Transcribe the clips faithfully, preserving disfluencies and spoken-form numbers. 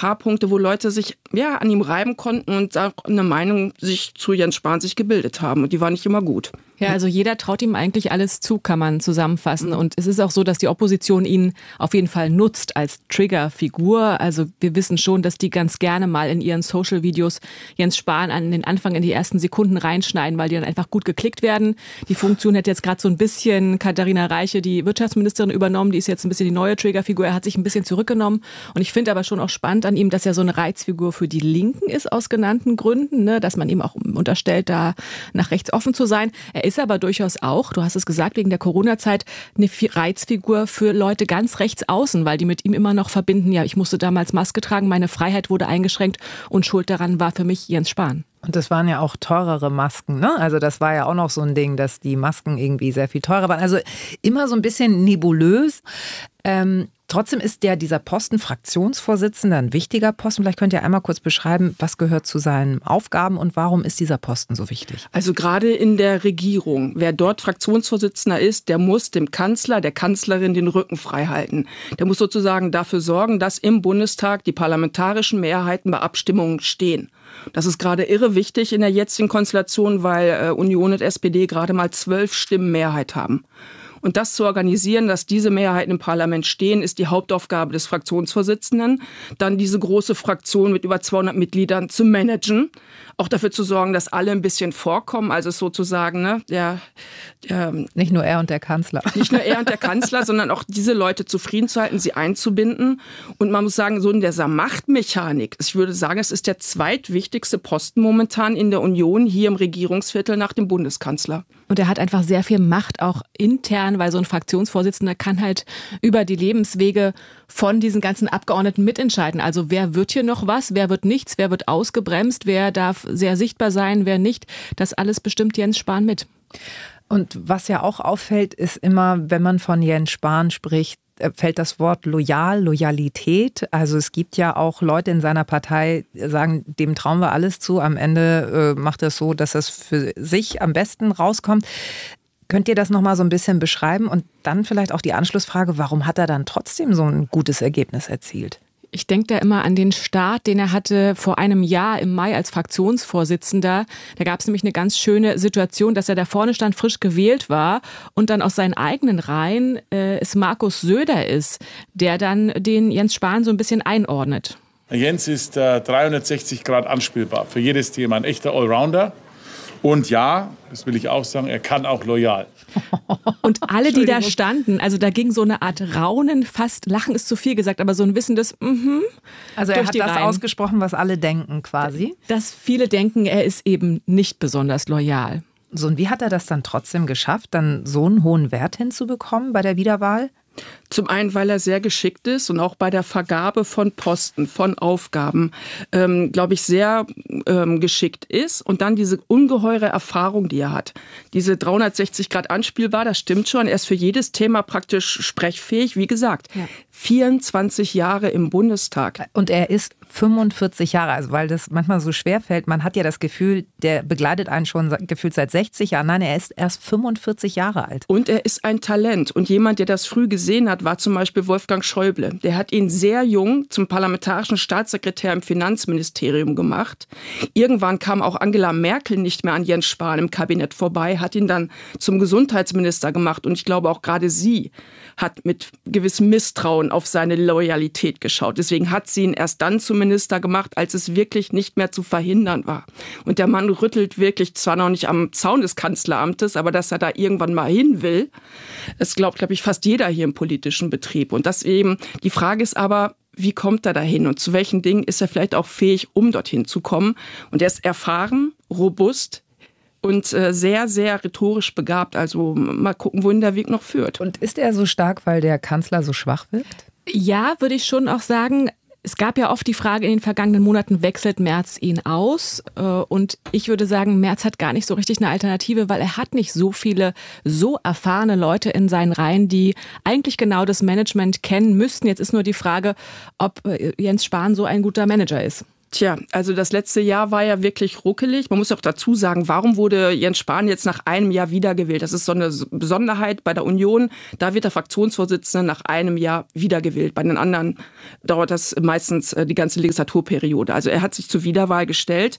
paar Punkte, wo Leute sich ja an ihm reiben konnten und auch eine Meinung sich zu Jens Spahn sich gebildet haben. Und die war nicht immer gut. Ja, also jeder traut ihm eigentlich alles zu, kann man zusammenfassen. Und es ist auch so, dass die Opposition ihn auf jeden Fall nutzt als Triggerfigur. Also wir wissen schon, dass die ganz gerne mal in ihren Social-Videos Jens Spahn an den Anfang in die ersten Sekunden reinschneiden, weil die dann einfach gut geklickt werden. Die Funktion hat jetzt gerade so ein bisschen Katharina Reiche, die Wirtschaftsministerin, übernommen. Die ist jetzt ein bisschen die neue Triggerfigur. Er hat sich ein bisschen zurückgenommen. Und ich finde aber schon auch spannend an ihm, dass er so eine Reizfigur für die Linken ist, aus genannten Gründen, ne? Dass man ihm auch unterstellt, da nach rechts offen zu sein. Er ist aber durchaus auch, du hast es gesagt, wegen der Corona-Zeit eine Reizfigur für Leute ganz rechts außen, weil die mit ihm immer noch verbinden, ja, ich musste damals Maske tragen, meine Freiheit wurde eingeschränkt und schuld daran war für mich Jens Spahn. Und das waren ja auch teurere Masken, ne? Also das war ja auch noch so ein Ding, dass die Masken irgendwie sehr viel teurer waren. Also immer so ein bisschen nebulös. Ähm, trotzdem ist ja dieser Posten Fraktionsvorsitzender ein wichtiger Posten. Vielleicht könnt ihr einmal kurz beschreiben, was gehört zu seinen Aufgaben und warum ist dieser Posten so wichtig? Also gerade in der Regierung, wer dort Fraktionsvorsitzender ist, der muss dem Kanzler, der Kanzlerin den Rücken frei halten. Der muss sozusagen dafür sorgen, dass im Bundestag die parlamentarischen Mehrheiten bei Abstimmungen stehen. Das ist gerade irre wichtig in der jetzigen Konstellation, weil äh, Union und S P D gerade mal zwölf Stimmen Mehrheit haben. Und das zu organisieren, dass diese Mehrheiten im Parlament stehen, ist die Hauptaufgabe des Fraktionsvorsitzenden. Dann diese große Fraktion mit über zweihundert Mitgliedern zu managen. Auch dafür zu sorgen, dass alle ein bisschen vorkommen. Also sozusagen, ne, der, der, nicht nur er und der Kanzler. Nicht nur er und der Kanzler, sondern auch diese Leute zufrieden zu halten, sie einzubinden. Und man muss sagen, so in dieser Machtmechanik, ich würde sagen, es ist der zweitwichtigste Posten momentan in der Union hier im Regierungsviertel nach dem Bundeskanzler. Und er hat einfach sehr viel Macht, auch intern, weil so ein Fraktionsvorsitzender kann halt über die Lebenswege von diesen ganzen Abgeordneten mitentscheiden. Also wer wird hier noch was, wer wird nichts, wer wird ausgebremst, wer darf sehr sichtbar sein, wer nicht. Das alles bestimmt Jens Spahn mit. Und was ja auch auffällt, ist immer, wenn man von Jens Spahn spricht, fällt das Wort loyal, Loyalität. Also es gibt ja auch Leute in seiner Partei, die sagen, dem trauen wir alles zu. Am Ende äh, macht er es so, dass es für sich am besten rauskommt. Könnt ihr das nochmal so ein bisschen beschreiben? Und dann vielleicht auch die Anschlussfrage, warum hat er dann trotzdem so ein gutes Ergebnis erzielt? Ich denke da immer an den Start, den er hatte vor einem Jahr im Mai als Fraktionsvorsitzender. Da gab es nämlich eine ganz schöne Situation, dass er da vorne stand, frisch gewählt war und dann aus seinen eigenen Reihen äh, es Markus Söder ist, der dann den Jens Spahn so ein bisschen einordnet. Jens ist äh, dreihundertsechzig Grad anspielbar für jedes Thema, ein echter Allrounder. Und ja, das will ich auch sagen, er kann auch loyal. Und alle, die da standen, also da ging so eine Art Raunen, fast Lachen ist zu viel gesagt, aber so ein wissendes mhm. Also er hat das Reihen. ausgesprochen, was alle denken quasi. Dass viele denken, er ist eben nicht besonders loyal. So, und wie hat er das dann trotzdem geschafft, dann so einen hohen Wert hinzubekommen bei der Wiederwahl? Zum einen, weil er sehr geschickt ist und auch bei der Vergabe von Posten, von Aufgaben, ähm, glaube ich, sehr ähm, geschickt ist. Und dann diese ungeheure Erfahrung, die er hat. Diese dreihundertsechzig Grad anspielbar, das stimmt schon. Er ist für jedes Thema praktisch sprechfähig. Wie gesagt, ja. vierundzwanzig Jahre im Bundestag. Und er ist fünfundvierzig Jahre, also weil das manchmal so schwer fällt. Man hat ja das Gefühl, der begleitet einen schon gefühlt seit sechzig Jahren. Nein, er ist erst fünfundvierzig Jahre alt. Und er ist ein Talent. Und jemand, der das früh gesehen hat, war zum Beispiel Wolfgang Schäuble. Der hat ihn sehr jung zum parlamentarischen Staatssekretär im Finanzministerium gemacht. Irgendwann kam auch Angela Merkel nicht mehr an Jens Spahn im Kabinett vorbei, hat ihn dann zum Gesundheitsminister gemacht. Und ich glaube, auch gerade sie hat mit gewissem Misstrauen auf seine Loyalität geschaut. Deswegen hat sie ihn erst dann zum Minister gemacht, als es wirklich nicht mehr zu verhindern war. Und der Mann rüttelt wirklich zwar noch nicht am Zaun des Kanzleramtes, aber dass er da irgendwann mal hin will, das glaubt, glaube ich, fast jeder hier im politischen Betrieb. Und das eben, die Frage ist aber, wie kommt er dahin und zu welchen Dingen ist er vielleicht auch fähig, um dorthin zu kommen? Und er ist erfahren, robust und äh, sehr, sehr rhetorisch begabt. Also mal gucken, wohin der Weg noch führt. Und ist er so stark, weil der Kanzler so schwach wirkt? Ja, würde ich schon auch sagen. Es gab ja oft die Frage in den vergangenen Monaten, wechselt Merz ihn aus? Und ich würde sagen, Merz hat gar nicht so richtig eine Alternative, weil er hat nicht so viele so erfahrene Leute in seinen Reihen, die eigentlich genau das Management kennen müssten. Jetzt ist nur die Frage, ob Jens Spahn so ein guter Manager ist. Tja, also das letzte Jahr war ja wirklich ruckelig. Man muss auch dazu sagen, warum wurde Jens Spahn jetzt nach einem Jahr wiedergewählt? Das ist so eine Besonderheit bei der Union. Da wird der Fraktionsvorsitzende nach einem Jahr wiedergewählt. Bei den anderen dauert das meistens die ganze Legislaturperiode. Also er hat sich zur Wiederwahl gestellt.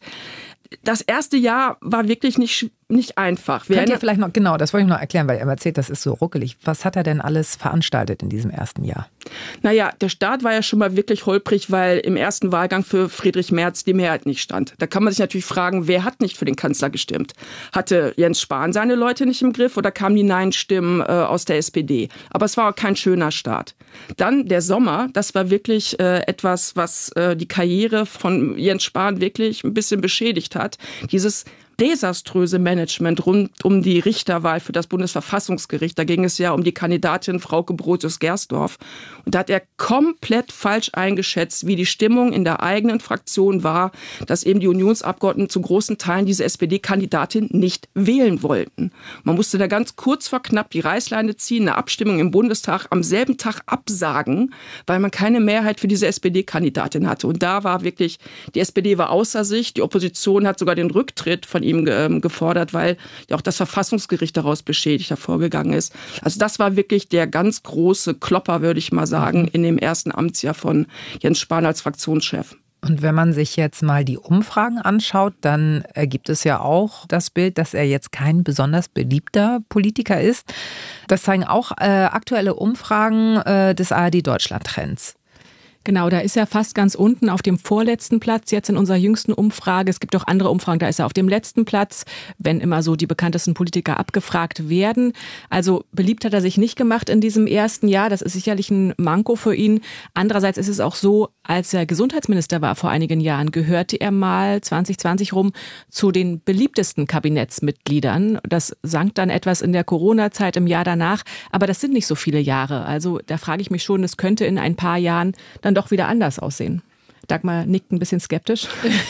Das erste Jahr war wirklich nicht, nicht einfach. Könnt ihr vielleicht noch, genau, das wollte ich noch erklären, weil er erzählt, das ist so ruckelig. Was hat er denn alles veranstaltet in diesem ersten Jahr? Naja, der Start war ja schon mal wirklich holprig, weil im ersten Wahlgang für Friedrich Merz die Mehrheit nicht stand. Da kann man sich natürlich fragen, wer hat nicht für den Kanzler gestimmt? Hatte Jens Spahn seine Leute nicht im Griff oder kamen die Nein-Stimmen äh, aus der S P D? Aber es war auch kein schöner Start. Dann der Sommer, das war wirklich äh, etwas, was äh, die Karriere von Jens Spahn wirklich ein bisschen beschädigt hat. Dieses desaströse Management rund um die Richterwahl für das Bundesverfassungsgericht. Da ging es ja um die Kandidatin Frauke Brothes-Gersdorf. Und da hat er komplett falsch eingeschätzt, wie die Stimmung in der eigenen Fraktion war, dass eben die Unionsabgeordneten zu großen Teilen diese S P D-Kandidatin nicht wählen wollten. Man musste da ganz kurz vor knapp die Reißleine ziehen, eine Abstimmung im Bundestag am selben Tag absagen, weil man keine Mehrheit für diese S P D-Kandidatin hatte. Und da war wirklich, die S P D war außer sich, die Opposition hat sogar den Rücktritt von ihm gefordert, weil ja auch das Verfassungsgericht daraus beschädigt hervorgegangen ist. Also das war wirklich der ganz große Klopper, würde ich mal sagen, in dem ersten Amtsjahr von Jens Spahn als Fraktionschef. Und wenn man sich jetzt mal die Umfragen anschaut, dann ergibt es ja auch das Bild, dass er jetzt kein besonders beliebter Politiker ist. Das zeigen auch äh, aktuelle Umfragen äh, des A R D-Deutschland-Trends. Genau, da ist er fast ganz unten auf dem vorletzten Platz jetzt in unserer jüngsten Umfrage. Es gibt auch andere Umfragen, da ist er auf dem letzten Platz, wenn immer so die bekanntesten Politiker abgefragt werden. Also beliebt hat er sich nicht gemacht in diesem ersten Jahr. Das ist sicherlich ein Manko für ihn. Andererseits ist es auch so, als er Gesundheitsminister war vor einigen Jahren, gehörte er mal zwanzig zwanzig rum zu den beliebtesten Kabinettsmitgliedern. Das sank dann etwas in der Corona-Zeit im Jahr danach. Aber das sind nicht so viele Jahre. Also da frage ich mich schon, es könnte in ein paar Jahren dann doch wieder anders aussehen. Dagmar nickt ein bisschen skeptisch.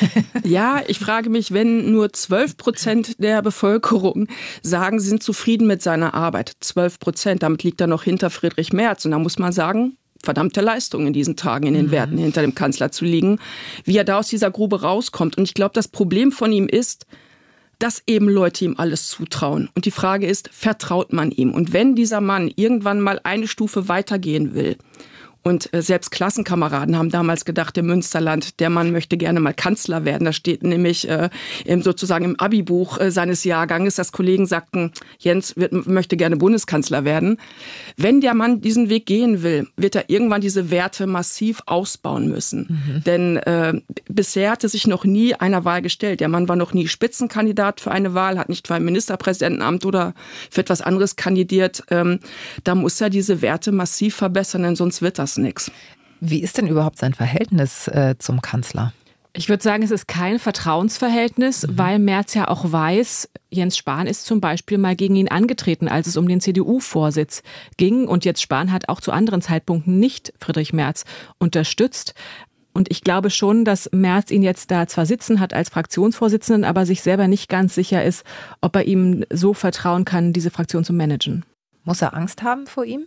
Ja, ich frage mich, wenn nur zwölf Prozent der Bevölkerung sagen, sie sind zufrieden mit seiner Arbeit. zwölf Prozent, damit liegt er noch hinter Friedrich Merz. Und da muss man sagen, verdammte Leistung in diesen Tagen, in den mhm. Werten hinter dem Kanzler zu liegen, wie er da aus dieser Grube rauskommt. Und ich glaube, das Problem von ihm ist, dass eben Leute ihm alles zutrauen. Und die Frage ist, vertraut man ihm? Und wenn dieser Mann irgendwann mal eine Stufe weitergehen will, und äh, selbst Klassenkameraden haben damals gedacht, im Münsterland, der Mann möchte gerne mal Kanzler werden. Da steht nämlich äh, im, sozusagen im Abi-Buch äh, seines Jahrganges, dass Kollegen sagten, Jens wird, möchte gerne Bundeskanzler werden. Wenn der Mann diesen Weg gehen will, wird er irgendwann diese Werte massiv ausbauen müssen. Mhm. Denn äh, bisher hatte sich noch nie einer Wahl gestellt. Der Mann war noch nie Spitzenkandidat für eine Wahl, hat nicht für ein Ministerpräsidentenamt oder für etwas anderes kandidiert. Ähm, da muss er diese Werte massiv verbessern, denn sonst wird das nix. Wie ist denn überhaupt sein Verhältnis äh, zum Kanzler? Ich würde sagen, es ist kein Vertrauensverhältnis, mhm. weil Merz ja auch weiß, Jens Spahn ist zum Beispiel mal gegen ihn angetreten, als es um den C D U-Vorsitz ging. Und Jens Spahn hat auch zu anderen Zeitpunkten nicht Friedrich Merz unterstützt. Und ich glaube schon, dass Merz ihn jetzt da zwar sitzen hat als Fraktionsvorsitzenden, aber sich selber nicht ganz sicher ist, ob er ihm so vertrauen kann, diese Fraktion zu managen. Muss er Angst haben vor ihm?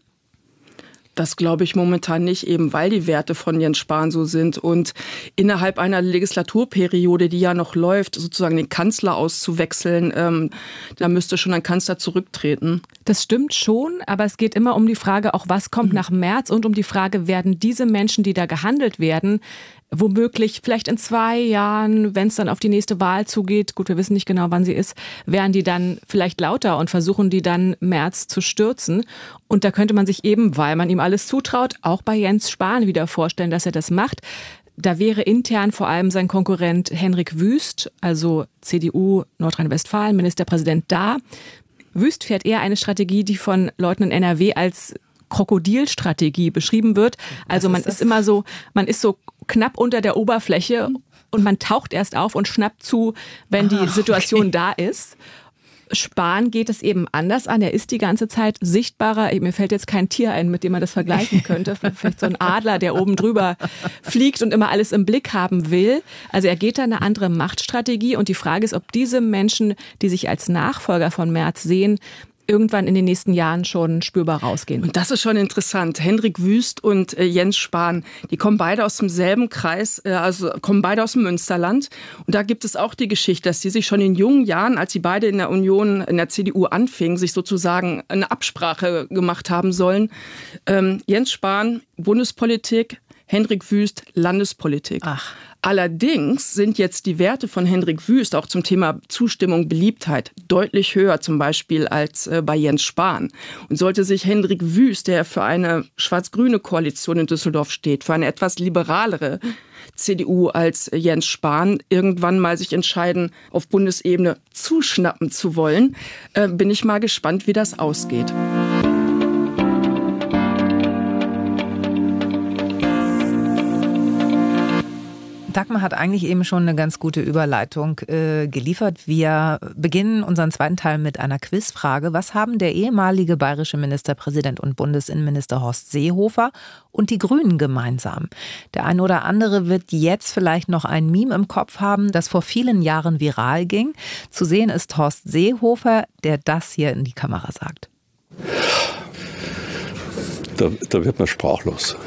Das glaube ich momentan nicht, eben weil die Werte von Jens Spahn so sind. Und innerhalb einer Legislaturperiode, die ja noch läuft, sozusagen den Kanzler auszuwechseln, ähm, da müsste schon ein Kanzler zurücktreten. Das stimmt schon, aber es geht immer um die Frage, auch was kommt mhm. nach Merz und um die Frage, werden diese Menschen, die da gehandelt werden, womöglich vielleicht in zwei Jahren, wenn es dann auf die nächste Wahl zugeht, gut, wir wissen nicht genau, wann sie ist, werden die dann vielleicht lauter und versuchen die dann Merz zu stürzen. Und da könnte man sich eben, weil man ihm alles zutraut, auch bei Jens Spahn wieder vorstellen, dass er das macht. Da wäre intern vor allem sein Konkurrent Henrik Wüst, also C D U Nordrhein-Westfalen, Ministerpräsident da. Wüst fährt eher eine Strategie, die von Leuten in N R W als Krokodilstrategie beschrieben wird. Also man ist immer so, man ist so knapp unter der Oberfläche und man taucht erst auf und schnappt zu, wenn die Situation okay. da ist. Spahn geht es eben anders an. Er ist die ganze Zeit sichtbarer. Mir fällt jetzt kein Tier ein, mit dem man das vergleichen könnte. Vielleicht so ein Adler, der oben drüber fliegt und immer alles im Blick haben will. Also er geht da eine andere Machtstrategie. Und die Frage ist, ob diese Menschen, die sich als Nachfolger von Merz sehen, irgendwann in den nächsten Jahren schon spürbar rausgehen. Und das ist schon interessant. Hendrik Wüst und äh, Jens Spahn, die kommen beide aus demselben Kreis, äh, also kommen beide aus dem Münsterland. Und da gibt es auch die Geschichte, dass sie sich schon in jungen Jahren, als sie beide in der Union, in der C D U anfingen, sich sozusagen eine Absprache gemacht haben sollen. Ähm, Jens Spahn, Bundespolitik, Hendrik Wüst, Landespolitik. Ach. Allerdings sind jetzt die Werte von Hendrik Wüst auch zum Thema Zustimmung, Beliebtheit deutlich höher zum Beispiel als äh, bei Jens Spahn. Und sollte sich Hendrik Wüst, der für eine schwarz-grüne Koalition in Düsseldorf steht, für eine etwas liberalere C D U als Jens Spahn, irgendwann mal sich entscheiden, auf Bundesebene zuschnappen zu wollen, äh, bin ich mal gespannt, wie das ausgeht. Dagmar hat eigentlich eben schon eine ganz gute Überleitung äh, geliefert. Wir beginnen unseren zweiten Teil mit einer Quizfrage. Was haben der ehemalige bayerische Ministerpräsident und Bundesinnenminister Horst Seehofer und die Grünen gemeinsam? Der eine oder andere wird jetzt vielleicht noch ein Meme im Kopf haben, das vor vielen Jahren viral ging. Zu sehen ist Horst Seehofer, der das hier in die Kamera sagt. Da, da wird man sprachlos.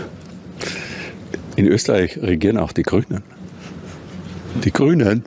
In Österreich regieren auch die Grünen. Die Grünen.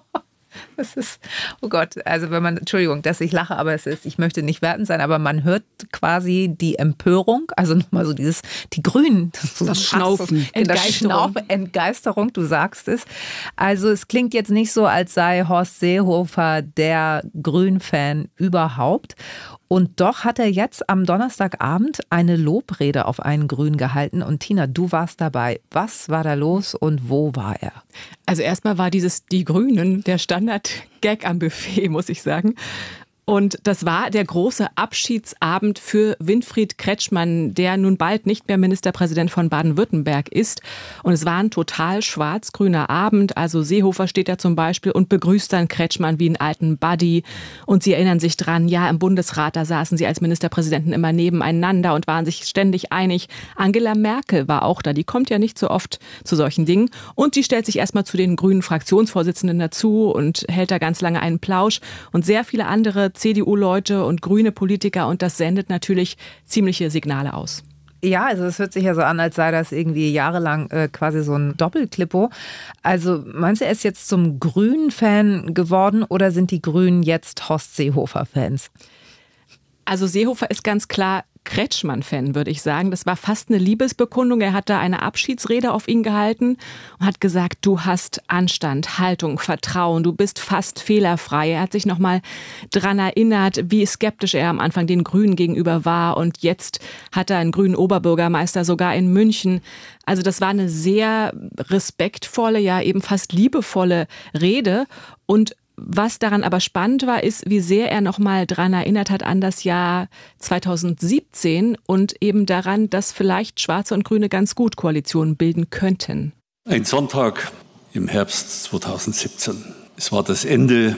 Das ist, oh Gott, also wenn man, Entschuldigung, dass ich lache, aber es ist, ich möchte nicht wertend sein, aber man hört quasi die Empörung, also nochmal so dieses, die Grünen. So das Schnaufen. So, Entgeisterung. Das Entgeisterung, du sagst es. Also es klingt jetzt nicht so, als sei Horst Seehofer der Grün-Fan überhaupt. Und doch hat er jetzt am Donnerstagabend eine Lobrede auf einen Grün gehalten. Und Tina, du warst dabei. Was war da los und wo war er? Also erstmal war dieses Die Grünen der Standard-Gag am Buffet, muss ich sagen. Und das war der große Abschiedsabend für Winfried Kretschmann, der nun bald nicht mehr Ministerpräsident von Baden-Württemberg ist. Und es war ein total schwarz-grüner Abend. Also Seehofer steht da zum Beispiel und begrüßt dann Kretschmann wie einen alten Buddy. Und sie erinnern sich dran, ja, im Bundesrat, da saßen sie als Ministerpräsidenten immer nebeneinander und waren sich ständig einig. Angela Merkel war auch da, die kommt ja nicht so oft zu solchen Dingen. Und sie stellt sich erstmal zu den grünen Fraktionsvorsitzenden dazu und hält da ganz lange einen Plausch. Und sehr viele andere C D U-Leute und grüne Politiker, und das sendet natürlich ziemliche Signale aus. Ja, also es hört sich ja so an, als sei das irgendwie jahrelang äh, quasi so ein Doppelklippo. Also meinst du, er ist jetzt zum Grünen-Fan geworden oder sind die Grünen jetzt Horst Seehofer-Fans? Also Seehofer ist ganz klar Kretschmann-Fan, würde ich sagen. Das war fast eine Liebesbekundung. Er hat da eine Abschiedsrede auf ihn gehalten und hat gesagt, du hast Anstand, Haltung, Vertrauen, du bist fast fehlerfrei. Er hat sich nochmal dran erinnert, wie skeptisch er am Anfang den Grünen gegenüber war, und jetzt hat er einen grünen Oberbürgermeister sogar in München. Also das war eine sehr respektvolle, ja eben fast liebevolle Rede. Und was daran aber spannend war, ist, wie sehr er nochmal dran erinnert hat an das Jahr zweitausendsiebzehn und eben daran, dass vielleicht Schwarze und Grüne ganz gut Koalitionen bilden könnten. Ein Sonntag im Herbst zweitausendsiebzehn. Es war das Ende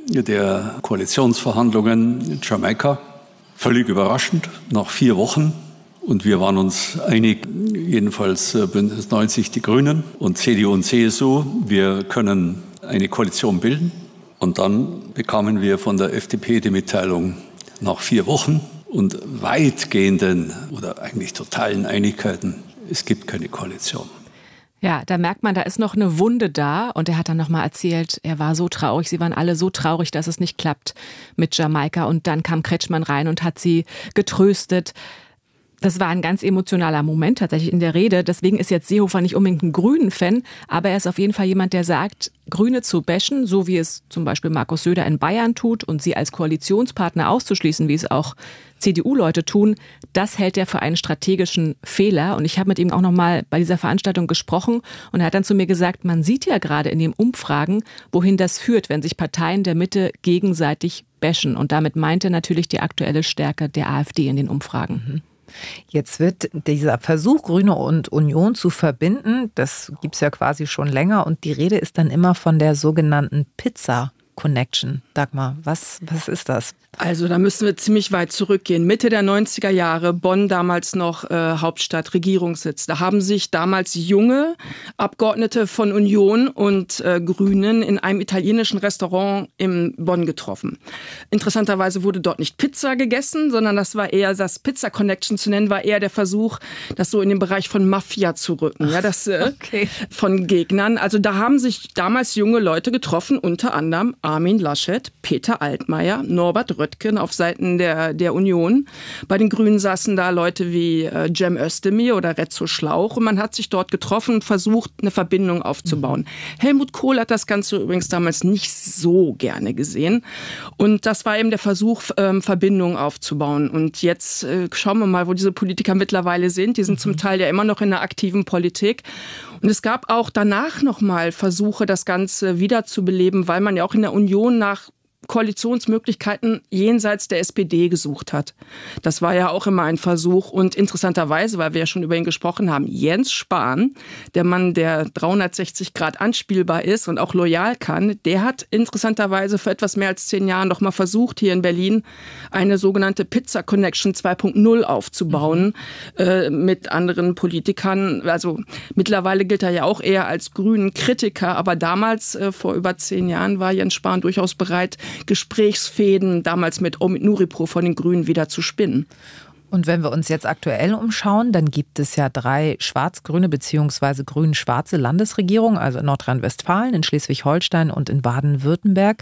der Koalitionsverhandlungen in Jamaika. Völlig überraschend, nach vier Wochen. Und wir waren uns einig, jedenfalls Bündnis neunzig, die Grünen und C D U und C S U, wir können eine Koalition bilden. Und dann bekamen wir von der F D P die Mitteilung, nach vier Wochen und weitgehenden oder eigentlich totalen Einigkeiten, es gibt keine Koalition. Ja, da merkt man, da ist noch eine Wunde da, und er hat dann nochmal erzählt, er war so traurig, sie waren alle so traurig, dass es nicht klappt mit Jamaika, und dann kam Kretschmann rein und hat sie getröstet. Das war ein ganz emotionaler Moment tatsächlich in der Rede. Deswegen ist jetzt Seehofer nicht unbedingt ein Grünen-Fan, aber er ist auf jeden Fall jemand, der sagt, Grüne zu bashen, so wie es zum Beispiel Markus Söder in Bayern tut, und sie als Koalitionspartner auszuschließen, wie es auch C D U-Leute tun, das hält er für einen strategischen Fehler. Und ich habe mit ihm auch noch mal bei dieser Veranstaltung gesprochen, und er hat dann zu mir gesagt, man sieht ja gerade in den Umfragen, wohin das führt, wenn sich Parteien der Mitte gegenseitig bashen. Und damit meint er natürlich die aktuelle Stärke der AfD in den Umfragen. Mhm. Jetzt wird dieser Versuch, Grüne und Union zu verbinden, das gibt es ja quasi schon länger, und die Rede ist dann immer von der sogenannten Pizza Connection. Dagmar, was, was ist das? Also da müssen wir ziemlich weit zurückgehen. Mitte der neunziger Jahre, Bonn damals noch äh, Hauptstadt, Regierungssitz. Da haben sich damals junge Abgeordnete von Union und äh, Grünen in einem italienischen Restaurant in Bonn getroffen. Interessanterweise wurde dort nicht Pizza gegessen, sondern das war eher, das Pizza Connection zu nennen, war eher der Versuch, das so in den Bereich von Mafia zu rücken. Ja, das äh, okay. Von Gegnern. Also da haben sich damals junge Leute getroffen, unter anderem Armin Laschet, Peter Altmaier, Norbert Röttgen auf Seiten der, der Union. Bei den Grünen saßen da Leute wie äh, Cem Özdemir oder Rezo Schlauch und man hat sich dort getroffen und versucht, eine Verbindung aufzubauen. Mhm. Helmut Kohl hat das Ganze übrigens damals nicht so gerne gesehen und das war eben der Versuch, ähm, Verbindungen aufzubauen. Und jetzt äh, schauen wir mal, wo diese Politiker mittlerweile sind. Die sind mhm. zum Teil ja immer noch in der aktiven Politik. Und es gab auch danach nochmal Versuche, das Ganze wiederzubeleben, weil man ja auch in der Union nach Koalitionsmöglichkeiten jenseits der S P D gesucht hat. Das war ja auch immer ein Versuch. Und interessanterweise, weil wir ja schon über ihn gesprochen haben, Jens Spahn, der Mann, der dreihundertsechzig Grad anspielbar ist und auch loyal kann, der hat interessanterweise vor etwas mehr als zehn Jahren noch mal versucht, hier in Berlin eine sogenannte Pizza Connection zwei Punkt null aufzubauen mhm. äh, mit anderen Politikern. Also mittlerweile gilt er ja auch eher als grünen Kritiker, aber damals, äh, vor über zehn Jahren, war Jens Spahn durchaus bereit, Gesprächsfäden damals mit Omid Nuripur von den Grünen wieder zu spinnen. Und wenn wir uns jetzt aktuell umschauen, dann gibt es ja drei schwarz-grüne bzw. grün-schwarze Landesregierungen, also in Nordrhein-Westfalen, in Schleswig-Holstein und in Baden-Württemberg.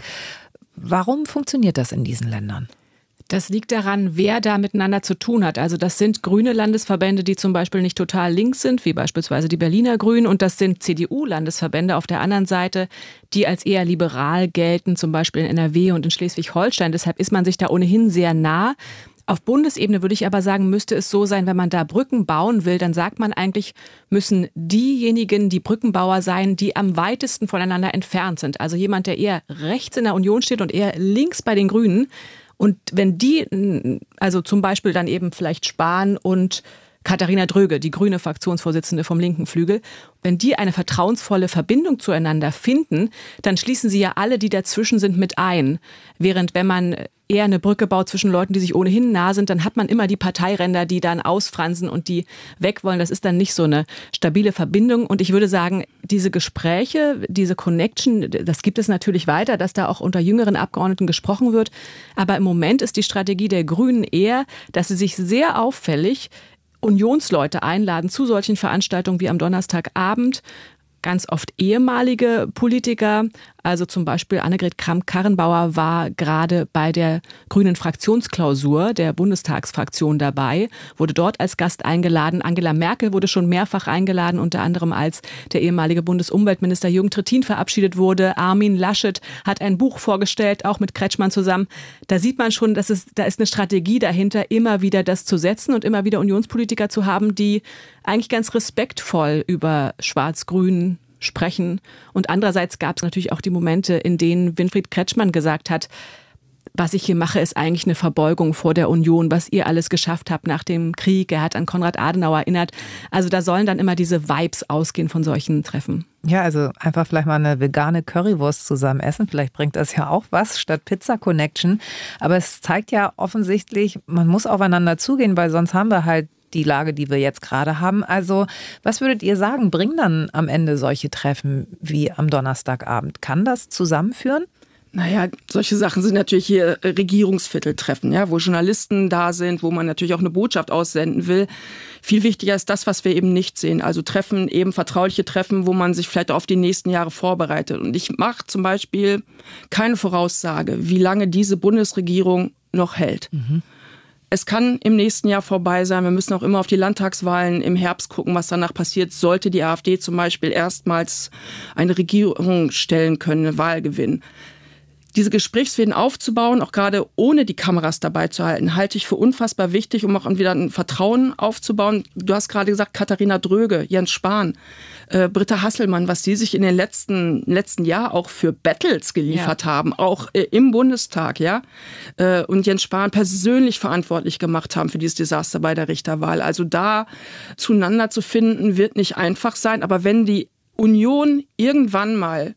Warum funktioniert das in diesen Ländern? Das liegt daran, wer da miteinander zu tun hat. Also das sind grüne Landesverbände, die zum Beispiel nicht total links sind, wie beispielsweise die Berliner Grünen. Und das sind C D U-Landesverbände auf der anderen Seite, die als eher liberal gelten, zum Beispiel in N R W und in Schleswig-Holstein. Deshalb ist man sich da ohnehin sehr nah. Auf Bundesebene würde ich aber sagen, müsste es so sein, wenn man da Brücken bauen will, dann sagt man eigentlich, müssen diejenigen die Brückenbauer sein, die am weitesten voneinander entfernt sind. Also jemand, der eher rechts in der Union steht und eher links bei den Grünen. Und wenn die, also zum Beispiel dann eben vielleicht Spahn und Katharina Dröge, die grüne Fraktionsvorsitzende vom linken Flügel, wenn die eine vertrauensvolle Verbindung zueinander finden, dann schließen sie ja alle, die dazwischen sind, mit ein. Während wenn man eher eine Brücke baut zwischen Leuten, die sich ohnehin nah sind, dann hat man immer die Parteiränder, die dann ausfransen und die weg wollen. Das ist dann nicht so eine stabile Verbindung. Und ich würde sagen, diese Gespräche, diese Connection, das gibt es natürlich weiter, dass da auch unter jüngeren Abgeordneten gesprochen wird. Aber im Moment ist die Strategie der Grünen eher, dass sie sich sehr auffällig Unionsleute einladen zu solchen Veranstaltungen wie am Donnerstagabend. Ganz oft ehemalige Politiker, also zum Beispiel Annegret Kramp-Karrenbauer war gerade bei der grünen Fraktionsklausur der Bundestagsfraktion dabei, wurde dort als Gast eingeladen. Angela Merkel wurde schon mehrfach eingeladen, unter anderem als der ehemalige Bundesumweltminister Jürgen Trittin verabschiedet wurde. Armin Laschet hat ein Buch vorgestellt, auch mit Kretschmann zusammen. Da sieht man schon, dass es, da ist eine Strategie dahinter, immer wieder das zu setzen und immer wieder Unionspolitiker zu haben, die eigentlich ganz respektvoll über Schwarz-Grün sprechen. Und andererseits gab es natürlich auch die Momente, in denen Winfried Kretschmann gesagt hat, was ich hier mache, ist eigentlich eine Verbeugung vor der Union, was ihr alles geschafft habt nach dem Krieg. Er hat an Konrad Adenauer erinnert. Also da sollen dann immer diese Vibes ausgehen von solchen Treffen. Ja, also einfach vielleicht mal eine vegane Currywurst zusammen essen. Vielleicht bringt das ja auch was statt Pizza Connection. Aber es zeigt ja offensichtlich, man muss aufeinander zugehen, weil sonst haben wir halt die Lage, die wir jetzt gerade haben. Also was würdet ihr sagen, bringen dann am Ende solche Treffen wie am Donnerstagabend? Kann das zusammenführen? Naja, solche Sachen sind natürlich hier Regierungsvierteltreffen, ja, wo Journalisten da sind, wo man natürlich auch eine Botschaft aussenden will. Viel wichtiger ist das, was wir eben nicht sehen. Also Treffen, eben vertrauliche Treffen, wo man sich vielleicht auf die nächsten Jahre vorbereitet. Und ich mache zum Beispiel keine Voraussage, wie lange diese Bundesregierung noch hält. Mhm. Es kann im nächsten Jahr vorbei sein. Wir müssen auch immer auf die Landtagswahlen im Herbst gucken, was danach passiert. Sollte die AfD zum Beispiel erstmals eine Regierung stellen können, eine Wahl gewinnen. Diese Gesprächsfäden aufzubauen, auch gerade ohne die Kameras dabei zu halten, halte ich für unfassbar wichtig, um auch wieder ein Vertrauen aufzubauen. Du hast gerade gesagt, Katharina Dröge, Jens Spahn, äh, Britta Hasselmann, was die sich in den letzten letzten Jahr auch für Battles geliefert ja. haben, auch äh, im Bundestag, ja, äh, und Jens Spahn persönlich verantwortlich gemacht haben für dieses Desaster bei der Richterwahl. Also da zueinander zu finden, wird nicht einfach sein. Aber wenn die Union irgendwann mal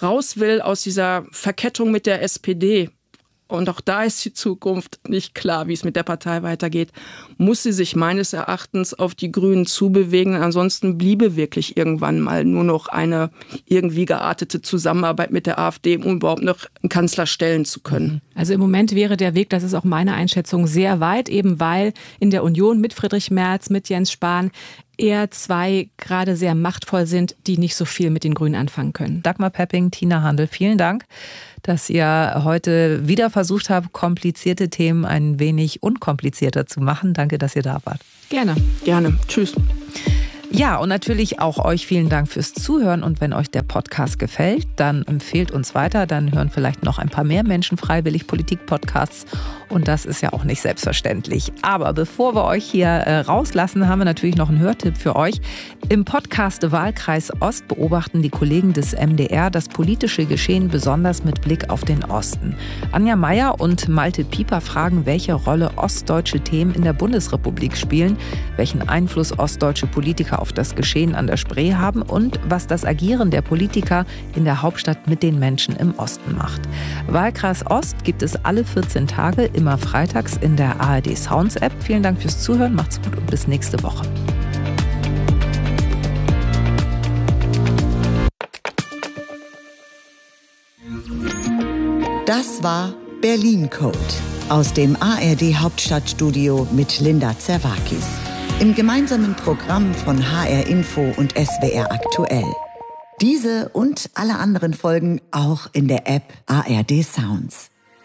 raus will aus dieser Verkettung mit der S P D, und auch da ist die Zukunft nicht klar, wie es mit der Partei weitergeht, muss sie sich meines Erachtens auf die Grünen zubewegen. Ansonsten bliebe wirklich irgendwann mal nur noch eine irgendwie geartete Zusammenarbeit mit der AfD, um überhaupt noch einen Kanzler stellen zu können. Also im Moment wäre der Weg, das ist auch meine Einschätzung, sehr weit, eben weil in der Union mit Friedrich Merz, mit Jens Spahn eher zwei gerade sehr machtvoll sind, die nicht so viel mit den Grünen anfangen können. Dagmar Pepping, Tina Handel, vielen Dank, dass ihr heute wieder versucht habt, komplizierte Themen ein wenig unkomplizierter zu machen. Danke, dass ihr da wart. Gerne. Gerne. Tschüss. Ja, und natürlich auch euch vielen Dank fürs Zuhören. Und wenn euch der Podcast gefällt, dann empfehlt uns weiter. Dann hören vielleicht noch ein paar mehr Menschen freiwillig Politik-Podcasts. Und das ist ja auch nicht selbstverständlich. Aber bevor wir euch hier äh, rauslassen, haben wir natürlich noch einen Hörtipp für euch. Im Podcast Wahlkreis Ost beobachten die Kollegen des M D R das politische Geschehen besonders mit Blick auf den Osten. Anja Meier und Malte Pieper fragen, welche Rolle ostdeutsche Themen in der Bundesrepublik spielen, welchen Einfluss ostdeutsche Politiker auf das Geschehen an der Spree haben und was das Agieren der Politiker in der Hauptstadt mit den Menschen im Osten macht. Wahlkreis Ost gibt es alle vierzehn Tage, immer freitags in der A R D Sounds App. Vielen Dank fürs Zuhören, macht's gut und bis nächste Woche. Das war Berlin Code aus dem A R D Hauptstadtstudio mit Linda Zerwakis. Im gemeinsamen Programm von H R Info und S W R Aktuell. Diese und alle anderen Folgen auch in der App A R D Sounds.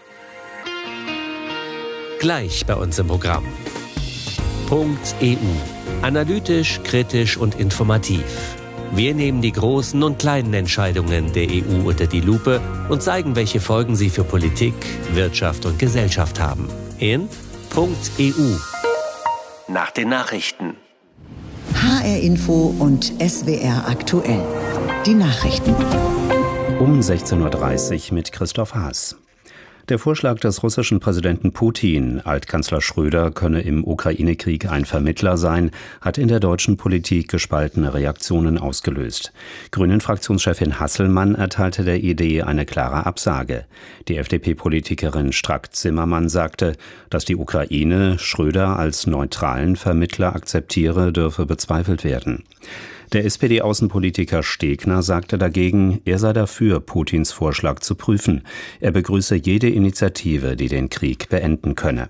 Gleich bei uns im Programm. Punkt E U. Analytisch, kritisch und informativ. Wir nehmen die großen und kleinen Entscheidungen der E U unter die Lupe und zeigen, welche Folgen sie für Politik, Wirtschaft und Gesellschaft haben. In Punkt E U. Nach den Nachrichten. H R Info und S W R Aktuell. Die Nachrichten. Um sechzehn Uhr dreißig mit Christoph Haas. Der Vorschlag des russischen Präsidenten Putin, Altkanzler Schröder könne im Ukraine-Krieg ein Vermittler sein, hat in der deutschen Politik gespaltene Reaktionen ausgelöst. Grünen-Fraktionschefin Hasselmann erteilte der Idee eine klare Absage. Die F D P-Politikerin Strack-Zimmermann sagte, dass die Ukraine Schröder als neutralen Vermittler akzeptiere, dürfe bezweifelt werden. Der S P D-Außenpolitiker Stegner sagte dagegen, er sei dafür, Putins Vorschlag zu prüfen. Er begrüße jede Initiative, die den Krieg beenden könne.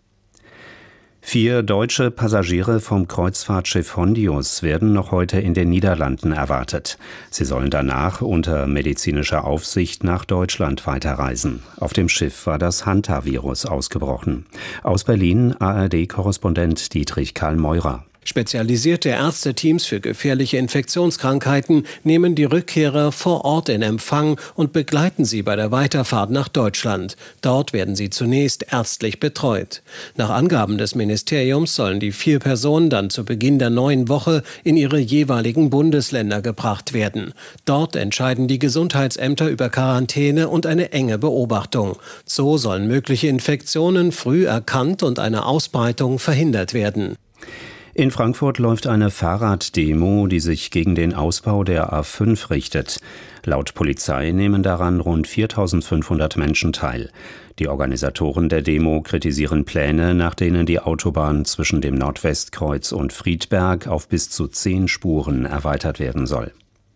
Vier deutsche Passagiere vom Kreuzfahrtschiff Hondius werden noch heute in den Niederlanden erwartet. Sie sollen danach unter medizinischer Aufsicht nach Deutschland weiterreisen. Auf dem Schiff war das Hantavirus ausgebrochen. Aus Berlin A R D-Korrespondent Dietrich Karl Meurer. Spezialisierte Ärzteteams für gefährliche Infektionskrankheiten nehmen die Rückkehrer vor Ort in Empfang und begleiten sie bei der Weiterfahrt nach Deutschland. Dort werden sie zunächst ärztlich betreut. Nach Angaben des Ministeriums sollen die vier Personen dann zu Beginn der neuen Woche in ihre jeweiligen Bundesländer gebracht werden. Dort entscheiden die Gesundheitsämter über Quarantäne und eine enge Beobachtung. So sollen mögliche Infektionen früh erkannt und eine Ausbreitung verhindert werden. In Frankfurt läuft eine Fahrraddemo, die sich gegen den Ausbau der A fünf richtet. Laut Polizei nehmen daran rund viertausendfünfhundert Menschen teil. Die Organisatoren der Demo kritisieren Pläne, nach denen die Autobahn zwischen dem Nordwestkreuz und Friedberg auf bis zu zehn Spuren erweitert werden soll.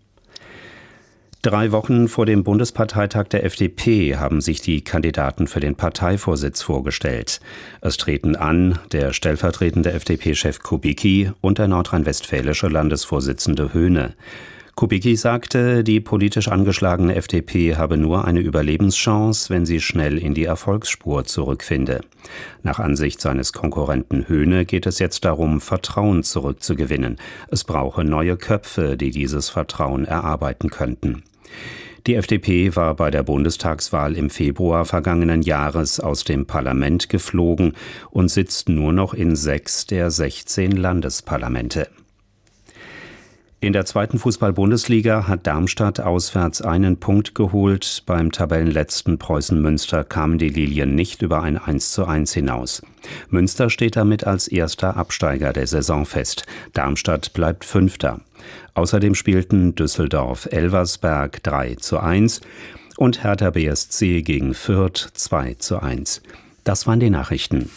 Drei Wochen vor dem Bundesparteitag der F D P haben sich die Kandidaten für den Parteivorsitz vorgestellt. Es treten an der stellvertretende F D P-Chef Kubicki und der nordrhein-westfälische Landesvorsitzende Höhne. Kubicki sagte, die politisch angeschlagene F D P habe nur eine Überlebenschance, wenn sie schnell in die Erfolgsspur zurückfinde. Nach Ansicht seines Konkurrenten Höhne geht es jetzt darum, Vertrauen zurückzugewinnen. Es brauche neue Köpfe, die dieses Vertrauen erarbeiten könnten. Die F D P war bei der Bundestagswahl im Februar vergangenen Jahres aus dem Parlament geflogen und sitzt nur noch in sechs der sechzehn Landesparlamente. In der zweiten Fußball-Bundesliga hat Darmstadt auswärts einen Punkt geholt. Beim Tabellenletzten Preußen Münster kamen die Lilien nicht über ein eins zu eins hinaus. Münster steht damit als erster Absteiger der Saison fest. Darmstadt bleibt Fünfter. Außerdem spielten Düsseldorf-Elversberg drei zu eins und Hertha B S C gegen Fürth zwei zu eins. Das waren die Nachrichten.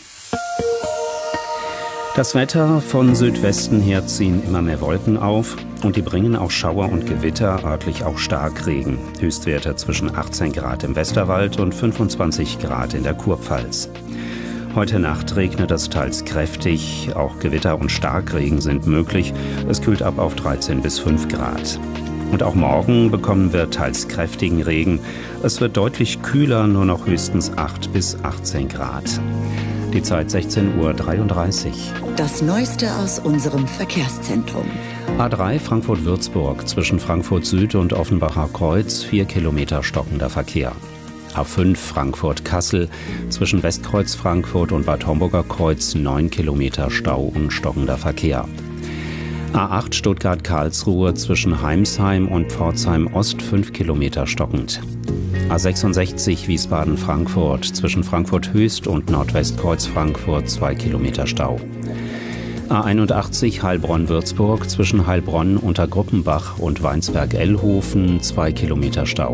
Das Wetter: von Südwesten her ziehen immer mehr Wolken auf und die bringen auch Schauer und Gewitter, örtlich auch Starkregen. Höchstwerte zwischen achtzehn Grad im Westerwald und fünfundzwanzig Grad in der Kurpfalz. Heute Nacht regnet es teils kräftig, auch Gewitter und Starkregen sind möglich. Es kühlt ab auf dreizehn bis fünf Grad. Und auch morgen bekommen wir teils kräftigen Regen. Es wird deutlich kühler, nur noch höchstens acht bis achtzehn Grad. Die Zeit sechzehn Uhr dreiunddreißig. Das Neueste aus unserem Verkehrszentrum. A drei Frankfurt-Würzburg zwischen Frankfurt Süd und Offenbacher Kreuz, vier Kilometer stockender Verkehr. A fünf Frankfurt-Kassel zwischen Westkreuz Frankfurt und Bad Homburger Kreuz, neun Kilometer Stau und stockender Verkehr. A acht Stuttgart-Karlsruhe zwischen Heimsheim und Pforzheim Ost, fünf Kilometer stockend. A sechsundsechzig Wiesbaden-Frankfurt zwischen Frankfurt Höchst und Nordwestkreuz Frankfurt, zwei Kilometer Stau. A einundachtzig Heilbronn-Würzburg zwischen Heilbronn unter Gruppenbach und Weinsberg-Ellhofen, zwei Kilometer Stau.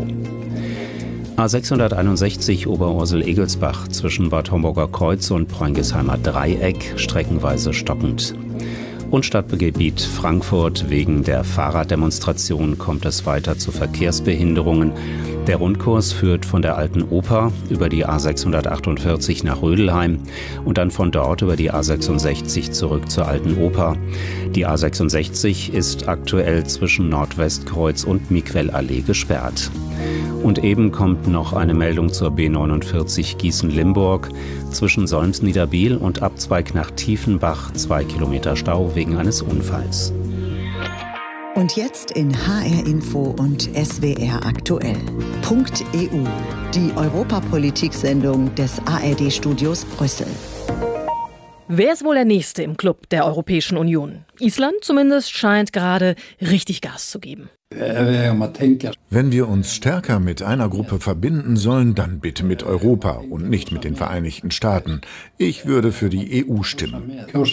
A sechshunderteinundsechzig Oberursel-Egelsbach zwischen Bad Homburger Kreuz und Preungesheimer Dreieck, streckenweise stockend. Und Stadtgebiet Frankfurt: wegen der Fahrraddemonstration kommt es weiter zu Verkehrsbehinderungen. Der Rundkurs führt von der Alten Oper über die A sechshundertachtundvierzig nach Rödelheim und dann von dort über die A sechsundsechzig zurück zur Alten Oper. Die A sechsundsechzig ist aktuell zwischen Nordwestkreuz und Miquellallee gesperrt. Und eben kommt noch eine Meldung zur B neunundvierzig Gießen-Limburg zwischen Solms-Niederbiel und Abzweig nach Tiefenbach, zwei Kilometer Stau wegen eines Unfalls. Und jetzt in H R Info und S W R aktuell. Punkt E U, die Europapolitik-Sendung des A R D-Studios Brüssel. Wer ist wohl der Nächste im Club der Europäischen Union? Island zumindest scheint gerade richtig Gas zu geben. Wenn wir uns stärker mit einer Gruppe verbinden sollen, dann bitte mit Europa und nicht mit den Vereinigten Staaten. Ich würde für die E U stimmen.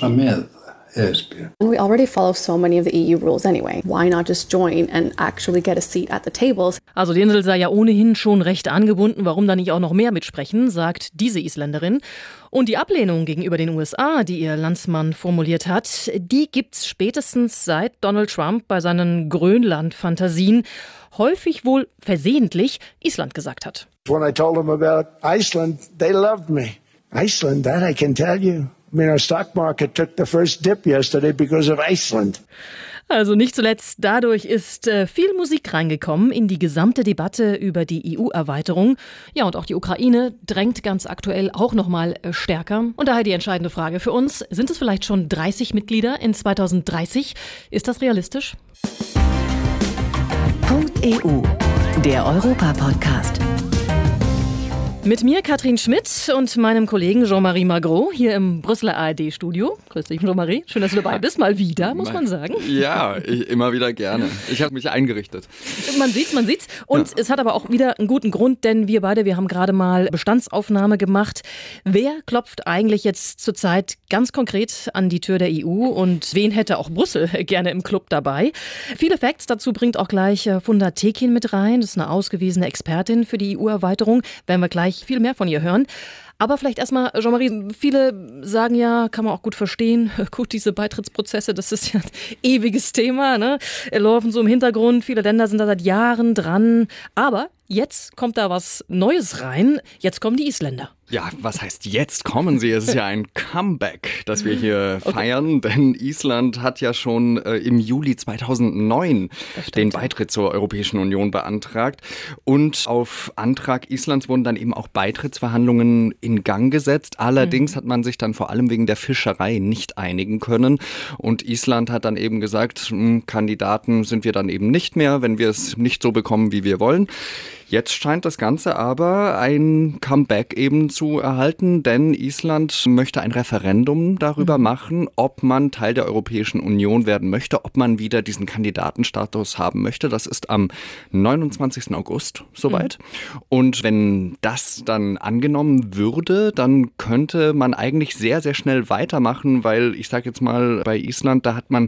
We already follow so many of the E U rules anyway. Why not just join and actually get a seat at the tables? Also die Insel sei ja ohnehin schon recht angebunden, warum da nicht auch noch mehr mitsprechen, sagt diese Isländerin. Und die Ablehnung gegenüber den U S A, die ihr Landsmann formuliert hat, die gibt's spätestens seit Donald Trump bei seinen Grönland-Fantasien häufig wohl versehentlich Island gesagt hat. When I told them about Iceland, they loved me. Iceland, that I can tell you. I mean, our stock market took the first dip yesterday because of Iceland. Also nicht zuletzt dadurch ist äh, viel Musik reingekommen in die gesamte Debatte über die E U-Erweiterung. Ja, und auch die Ukraine drängt ganz aktuell auch noch mal äh, stärker. Und daher die entscheidende Frage für uns: Sind es vielleicht schon dreißig Mitglieder in zweitausenddreißig? Ist das realistisch? Punkt E U, der Europa-Podcast. Mit mir Katrin Schmidt und meinem Kollegen Jean-Marie Magro hier im Brüsseler A R D-Studio. Grüß dich, Jean-Marie. Schön, dass du dabei bist. Mal wieder, muss man sagen. Ja, ich, immer wieder gerne. Ich habe mich eingerichtet. Man sieht's, man sieht's. Und ja. Es hat aber auch wieder einen guten Grund, denn wir beide, wir haben gerade mal Bestandsaufnahme gemacht. Wer klopft eigentlich jetzt zurzeit ganz konkret an die Tür der E U und wen hätte auch Brüssel gerne im Club dabei? Viele Facts dazu bringt auch gleich Funda Tekin mit rein. Das ist eine ausgewiesene Expertin für die E U-Erweiterung. Werden wir gleich viel mehr von ihr hören. Aber vielleicht erstmal, Jean-Marie, viele sagen ja, kann man auch gut verstehen, gut, diese Beitrittsprozesse, das ist ja ein ewiges Thema, ne? Laufen so im Hintergrund, viele Länder sind da seit Jahren dran, aber jetzt kommt da was Neues rein, jetzt kommen die Isländer. Ja, was heißt jetzt kommen sie? Es ist ja ein Comeback, das wir hier okay. feiern, denn Island hat ja schon äh, im Juli zweitausendneun den Beitritt zur Europäischen Union beantragt und auf Antrag Islands wurden dann eben auch Beitrittsverhandlungen in Gang gesetzt. Allerdings mhm. hat man sich dann vor allem wegen der Fischerei nicht einigen können und Island hat dann eben gesagt, Kandidaten sind wir dann eben nicht mehr, wenn wir es nicht so bekommen, wie wir wollen. Jetzt scheint das Ganze aber ein Comeback eben zu erhalten, denn Island möchte ein Referendum darüber machen, ob man Teil der Europäischen Union werden möchte, ob man wieder diesen Kandidatenstatus haben möchte. Das ist am neunundzwanzigsten August soweit. Mhm. Und wenn das dann angenommen würde, dann könnte man eigentlich sehr, sehr schnell weitermachen, weil ich sage jetzt mal, bei Island, da hat man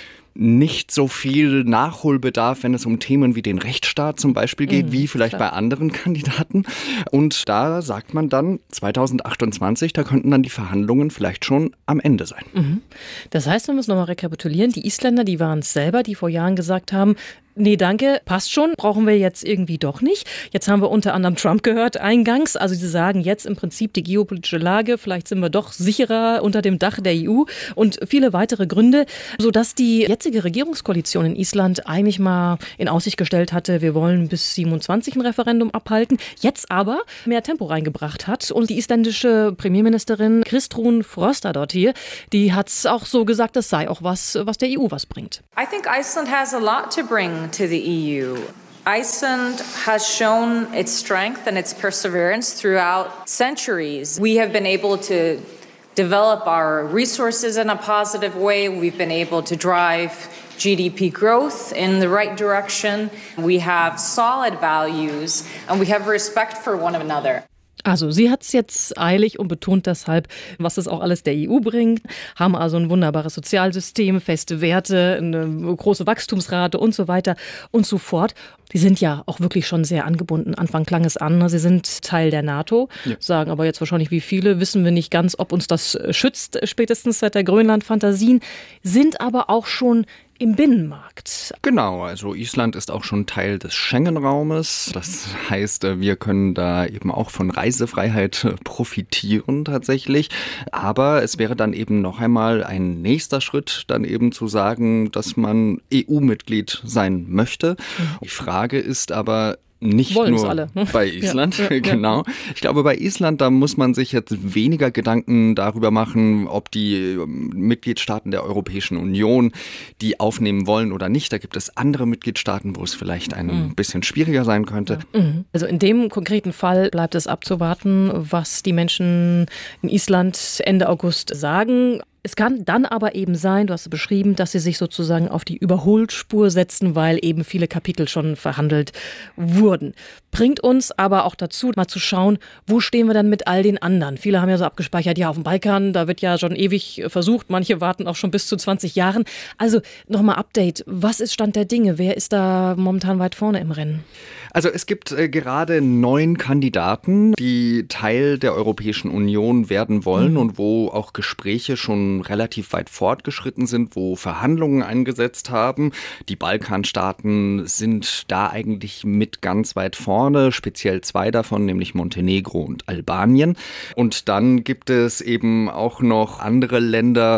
nicht so viel Nachholbedarf, wenn es um Themen wie den Rechtsstaat zum Beispiel geht, mhm, wie vielleicht klar. bei anderen Kandidaten. Und da sagt man dann, zweitausendachtundzwanzig, da könnten dann die Verhandlungen vielleicht schon am Ende sein. Mhm. Das heißt, wenn wir es nochmal rekapitulieren, die Isländer, die waren es selber, die vor Jahren gesagt haben, nee, danke, passt schon, brauchen wir jetzt irgendwie doch nicht. Jetzt haben wir unter anderem Trump gehört eingangs. Also sie sagen jetzt im Prinzip die geopolitische Lage, vielleicht sind wir doch sicherer unter dem Dach der E U und viele weitere Gründe, sodass die jetzige Regierungskoalition in Island eigentlich mal in Aussicht gestellt hatte, wir wollen bis siebenundzwanzig ein Referendum abhalten, jetzt aber mehr Tempo reingebracht hat. Und die isländische Premierministerin Kristrún Frostadóttir, die hat es auch so gesagt, das sei auch was, was der E U was bringt. I think Iceland has a lot to bring to the E U. Iceland has shown its strength and its perseverance throughout centuries. We have been able to develop our resources in a positive way. We've been able to drive G D P growth in the right direction. We have solid values and we have respect for one another. Also sie hat es jetzt eilig und betont deshalb, was es auch alles der E U bringt, haben also ein wunderbares Sozialsystem, feste Werte, eine große Wachstumsrate und so weiter und so fort. Die sind ja auch wirklich schon sehr angebunden. Anfang klang es an, sie sind Teil der NATO, ja. Sagen aber jetzt wahrscheinlich wie viele, wissen wir nicht ganz, ob uns das schützt, spätestens seit der Grönland-Fantasien, sind aber auch schon im Binnenmarkt. Genau, also Island ist auch schon Teil des Schengen-Raumes. Das heißt, wir können da eben auch von Reisefreiheit profitieren tatsächlich. Aber es wäre dann eben noch einmal ein nächster Schritt, dann eben zu sagen, dass man E U-Mitglied sein möchte. Die Frage ist aber, nicht Wollen's nur alle, ne? bei Island, ja, ja, genau. Ja. Ich glaube, bei Island, da muss man sich jetzt weniger Gedanken darüber machen, ob die Mitgliedstaaten der Europäischen Union die aufnehmen wollen oder nicht. Da gibt es andere Mitgliedstaaten, wo es vielleicht ein mhm. bisschen schwieriger sein könnte. Mhm. Also in dem konkreten Fall bleibt es abzuwarten, was die Menschen in Island Ende August sagen. Es kann dann aber eben sein, du hast es beschrieben, dass sie sich sozusagen auf die Überholspur setzen, weil eben viele Kapitel schon verhandelt wurden. Bringt uns aber auch dazu, mal zu schauen, wo stehen wir dann mit all den anderen? Viele haben ja so abgespeichert, ja, auf dem Balkan, da wird ja schon ewig versucht, manche warten auch schon bis zu zwanzig Jahren. Also nochmal Update, was ist Stand der Dinge? Wer ist da momentan weit vorne im Rennen? Also es gibt äh, gerade neun Kandidaten, die Teil der Europäischen Union werden wollen mhm. und wo auch Gespräche schon relativ weit fortgeschritten sind, wo Verhandlungen eingesetzt haben. Die Balkanstaaten sind da eigentlich mit ganz weit vorne, speziell zwei davon, nämlich Montenegro und Albanien. Und dann gibt es eben auch noch andere Länder,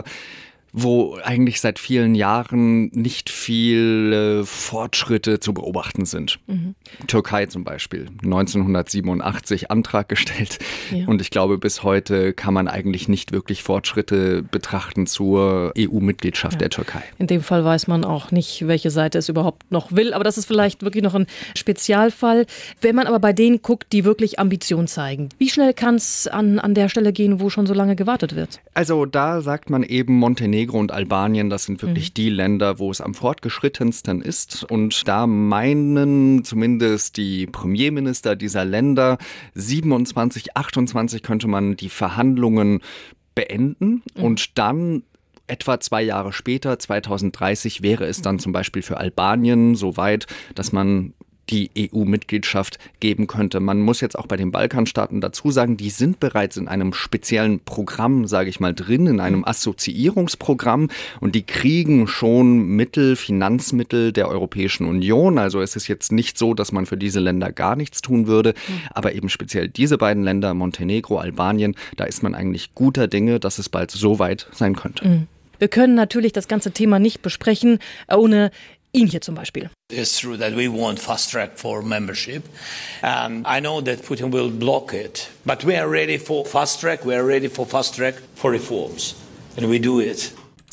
wo eigentlich seit vielen Jahren nicht viele Fortschritte zu beobachten sind. Mhm. Türkei zum Beispiel, neunzehnhundertsiebenundachtzig Antrag gestellt. Ja. Und ich glaube, bis heute kann man eigentlich nicht wirklich Fortschritte betrachten zur E U-Mitgliedschaft ja. der Türkei. In dem Fall weiß man auch nicht, welche Seite es überhaupt noch will. Aber das ist vielleicht wirklich noch ein Spezialfall. Wenn man aber bei denen guckt, die wirklich Ambition zeigen, wie schnell kann es an, an der Stelle gehen, wo schon so lange gewartet wird? Also da sagt man eben Montenegro und Albanien, das sind wirklich mhm. die Länder, wo es am fortgeschrittensten ist. Und da meinen zumindest die Premierminister dieser Länder, siebenundzwanzig, achtundzwanzig könnte man die Verhandlungen beenden mhm. und dann etwa zwei Jahre später, zweitausenddreißig, wäre es dann zum Beispiel für Albanien so weit, dass man die E U-Mitgliedschaft geben könnte. Man muss jetzt auch bei den Balkanstaaten dazu sagen, die sind bereits in einem speziellen Programm, sage ich mal, drin, in einem Assoziierungsprogramm und die kriegen schon Mittel, Finanzmittel der Europäischen Union. Also es ist jetzt nicht so, dass man für diese Länder gar nichts tun würde, aber eben speziell diese beiden Länder, Montenegro, Albanien, da ist man eigentlich guter Dinge, dass es bald so weit sein könnte. Wir können natürlich das ganze Thema nicht besprechen, ohne ihn hier zum Beispiel. It's true that we want fast track for membership. Um, I know that Putin will block it, but we are ready for fast track. We are ready for fast track for reforms, and we do it.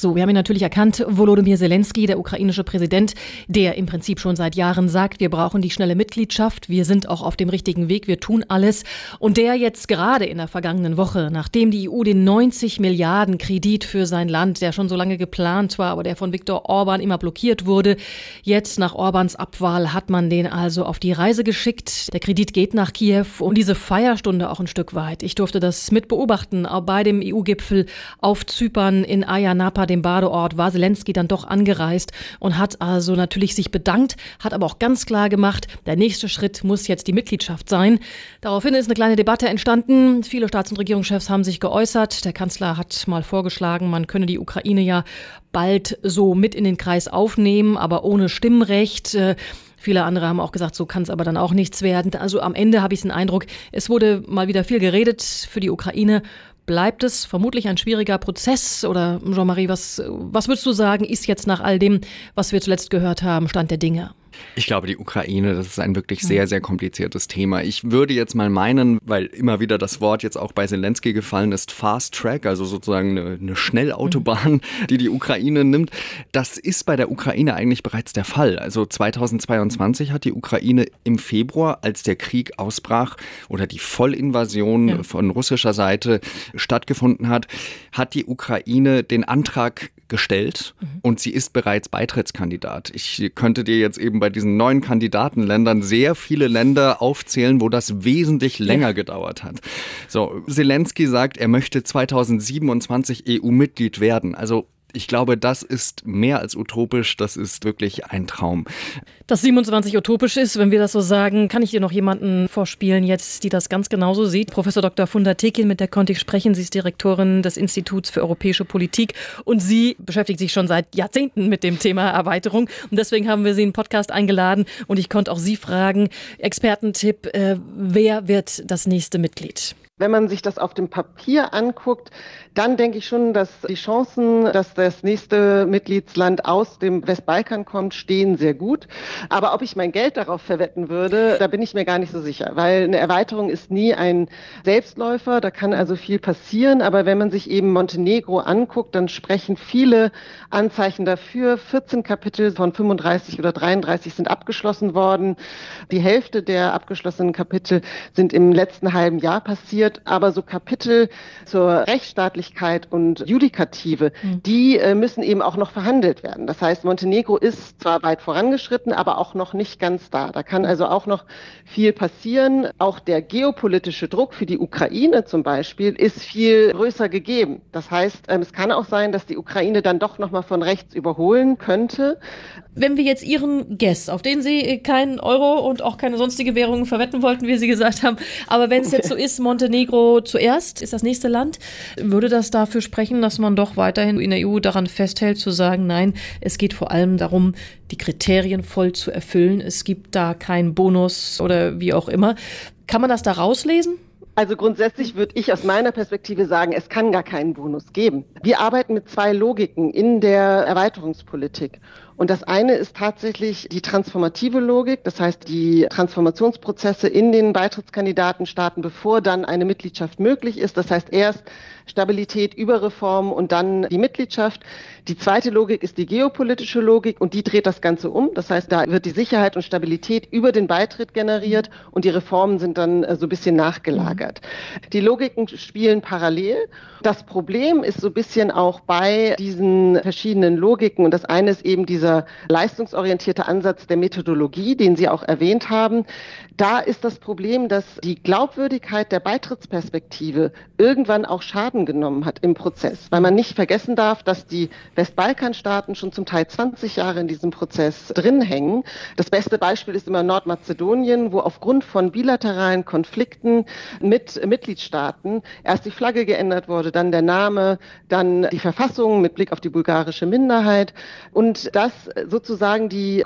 So, wir haben ihn natürlich erkannt, Volodymyr Zelensky, der ukrainische Präsident, der im Prinzip schon seit Jahren sagt, wir brauchen die schnelle Mitgliedschaft, wir sind auch auf dem richtigen Weg, wir tun alles. Und der jetzt gerade in der vergangenen Woche, nachdem die E U den neunzig Milliarden Kredit für sein Land, der schon so lange geplant war, aber der von Viktor Orban immer blockiert wurde, jetzt nach Orbans Abwahl hat man den also auf die Reise geschickt. Der Kredit geht nach Kiew und diese Feierstunde auch ein Stück weit. Ich durfte das mit beobachten, auch bei dem E U-Gipfel auf Zypern in Ayia Napa, dem Badeort, war Zelensky dann doch angereist und hat also natürlich sich bedankt, hat aber auch ganz klar gemacht, der nächste Schritt muss jetzt die Mitgliedschaft sein. Daraufhin ist eine kleine Debatte entstanden. Viele Staats- und Regierungschefs haben sich geäußert. Der Kanzler hat mal vorgeschlagen, man könne die Ukraine ja bald so mit in den Kreis aufnehmen, aber ohne Stimmrecht. Viele andere haben auch gesagt, so kann es aber dann auch nichts werden. Also am Ende habe ich den Eindruck, es wurde mal wieder viel geredet für die Ukraine. Bleibt es vermutlich ein schwieriger Prozess? Oder Jean-Marie, was, was würdest du sagen, ist jetzt nach all dem, was wir zuletzt gehört haben, Stand der Dinge? Ich glaube, die Ukraine, das ist ein wirklich sehr, sehr kompliziertes Thema. Ich würde jetzt mal meinen, weil immer wieder das Wort jetzt auch bei Zelensky gefallen ist, Fast Track, also sozusagen eine, eine Schnellautobahn, die die Ukraine nimmt. Das ist bei der Ukraine eigentlich bereits der Fall. Also zweitausendzweiundzwanzig hat die Ukraine im Februar, als der Krieg ausbrach oder die Vollinvasion ja. von russischer Seite stattgefunden hat, hat die Ukraine den Antrag gestellt mhm. und sie ist bereits Beitrittskandidat. Ich könnte dir jetzt eben bei diesen neuen Kandidatenländern sehr viele Länder aufzählen, wo das wesentlich länger ja. gedauert hat. So, Zelensky sagt, er möchte zweitausendsiebenundzwanzig E U-Mitglied werden. Also ich glaube, das ist mehr als utopisch, das ist wirklich ein Traum. Dass siebenundzwanzig utopisch ist, wenn wir das so sagen, kann ich dir noch jemanden vorspielen jetzt, die das ganz genauso sieht. Professor Doktor Funda Tekin, mit der konnte ich sprechen. Sie ist Direktorin des Instituts für europäische Politik und sie beschäftigt sich schon seit Jahrzehnten mit dem Thema Erweiterung. Und deswegen haben wir sie in den Podcast eingeladen und ich konnte auch sie fragen, Expertentipp, äh, wer wird das nächste Mitglied? Wenn man sich das auf dem Papier anguckt, dann denke ich schon, dass die Chancen, dass das nächste Mitgliedsland aus dem Westbalkan kommt, stehen sehr gut. Aber ob ich mein Geld darauf verwetten würde, da bin ich mir gar nicht so sicher, weil eine Erweiterung ist nie ein Selbstläufer, da kann also viel passieren. Aber wenn man sich eben Montenegro anguckt, dann sprechen viele Anzeichen dafür. vierzehn Kapitel von fünfunddreißig oder dreiunddreißig sind abgeschlossen worden. Die Hälfte der abgeschlossenen Kapitel sind im letzten halben Jahr passiert. Aber so Kapitel zur Rechtsstaatlichkeit und Judikative, mhm. die äh, müssen eben auch noch verhandelt werden. Das heißt, Montenegro ist zwar weit vorangeschritten, aber auch noch nicht ganz da. Da kann also auch noch viel passieren. Auch der geopolitische Druck für die Ukraine zum Beispiel ist viel größer gegeben. Das heißt, ähm, es kann auch sein, dass die Ukraine dann doch noch mal von rechts überholen könnte. Wenn wir jetzt Ihren Guess, auf den Sie keinen Euro und auch keine sonstige Währung verwetten wollten, wie Sie gesagt haben, aber wenn es jetzt so ist, Montenegro zuerst ist das nächste Land, würde das dafür sprechen, dass man doch weiterhin in der E U daran festhält, zu sagen, nein, es geht vor allem darum, die Kriterien voll zu erfüllen. Es gibt da keinen Bonus oder wie auch immer. Kann man das da rauslesen? Also grundsätzlich würde ich aus meiner Perspektive sagen, es kann gar keinen Bonus geben. Wir arbeiten mit zwei Logiken in der Erweiterungspolitik. Und das eine ist tatsächlich die transformative Logik, das heißt die Transformationsprozesse in den Beitrittskandidatenstaaten, bevor dann eine Mitgliedschaft möglich ist. Das heißt erst Stabilität über Reform und dann die Mitgliedschaft. Die zweite Logik ist die geopolitische Logik und die dreht das Ganze um. Das heißt, da wird die Sicherheit und Stabilität über den Beitritt generiert und die Reformen sind dann so ein bisschen nachgelagert. Die Logiken spielen parallel. Das Problem ist so ein bisschen auch bei diesen verschiedenen Logiken und das eine ist eben dieser leistungsorientierte Ansatz der Methodologie, den Sie auch erwähnt haben. Da ist das Problem, dass die Glaubwürdigkeit der Beitrittsperspektive irgendwann auch Schaden genommen hat im Prozess, weil man nicht vergessen darf, dass die Westbalkanstaaten schon zum Teil zwanzig Jahre in diesem Prozess drin hängen. Das beste Beispiel ist immer Nordmazedonien, wo aufgrund von bilateralen Konflikten mit Mitgliedstaaten erst die Flagge geändert wurde, dann der Name, dann die Verfassung mit Blick auf die bulgarische Minderheit und das sozusagen die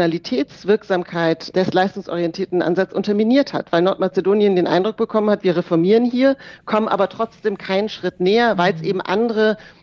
Konditionalitätswirksamkeit des leistungsorientierten Ansatzes unterminiert hat, weil Nordmazedonien den Eindruck bekommen hat, wir reformieren hier, kommen aber trotzdem keinen Schritt näher, weil es eben andere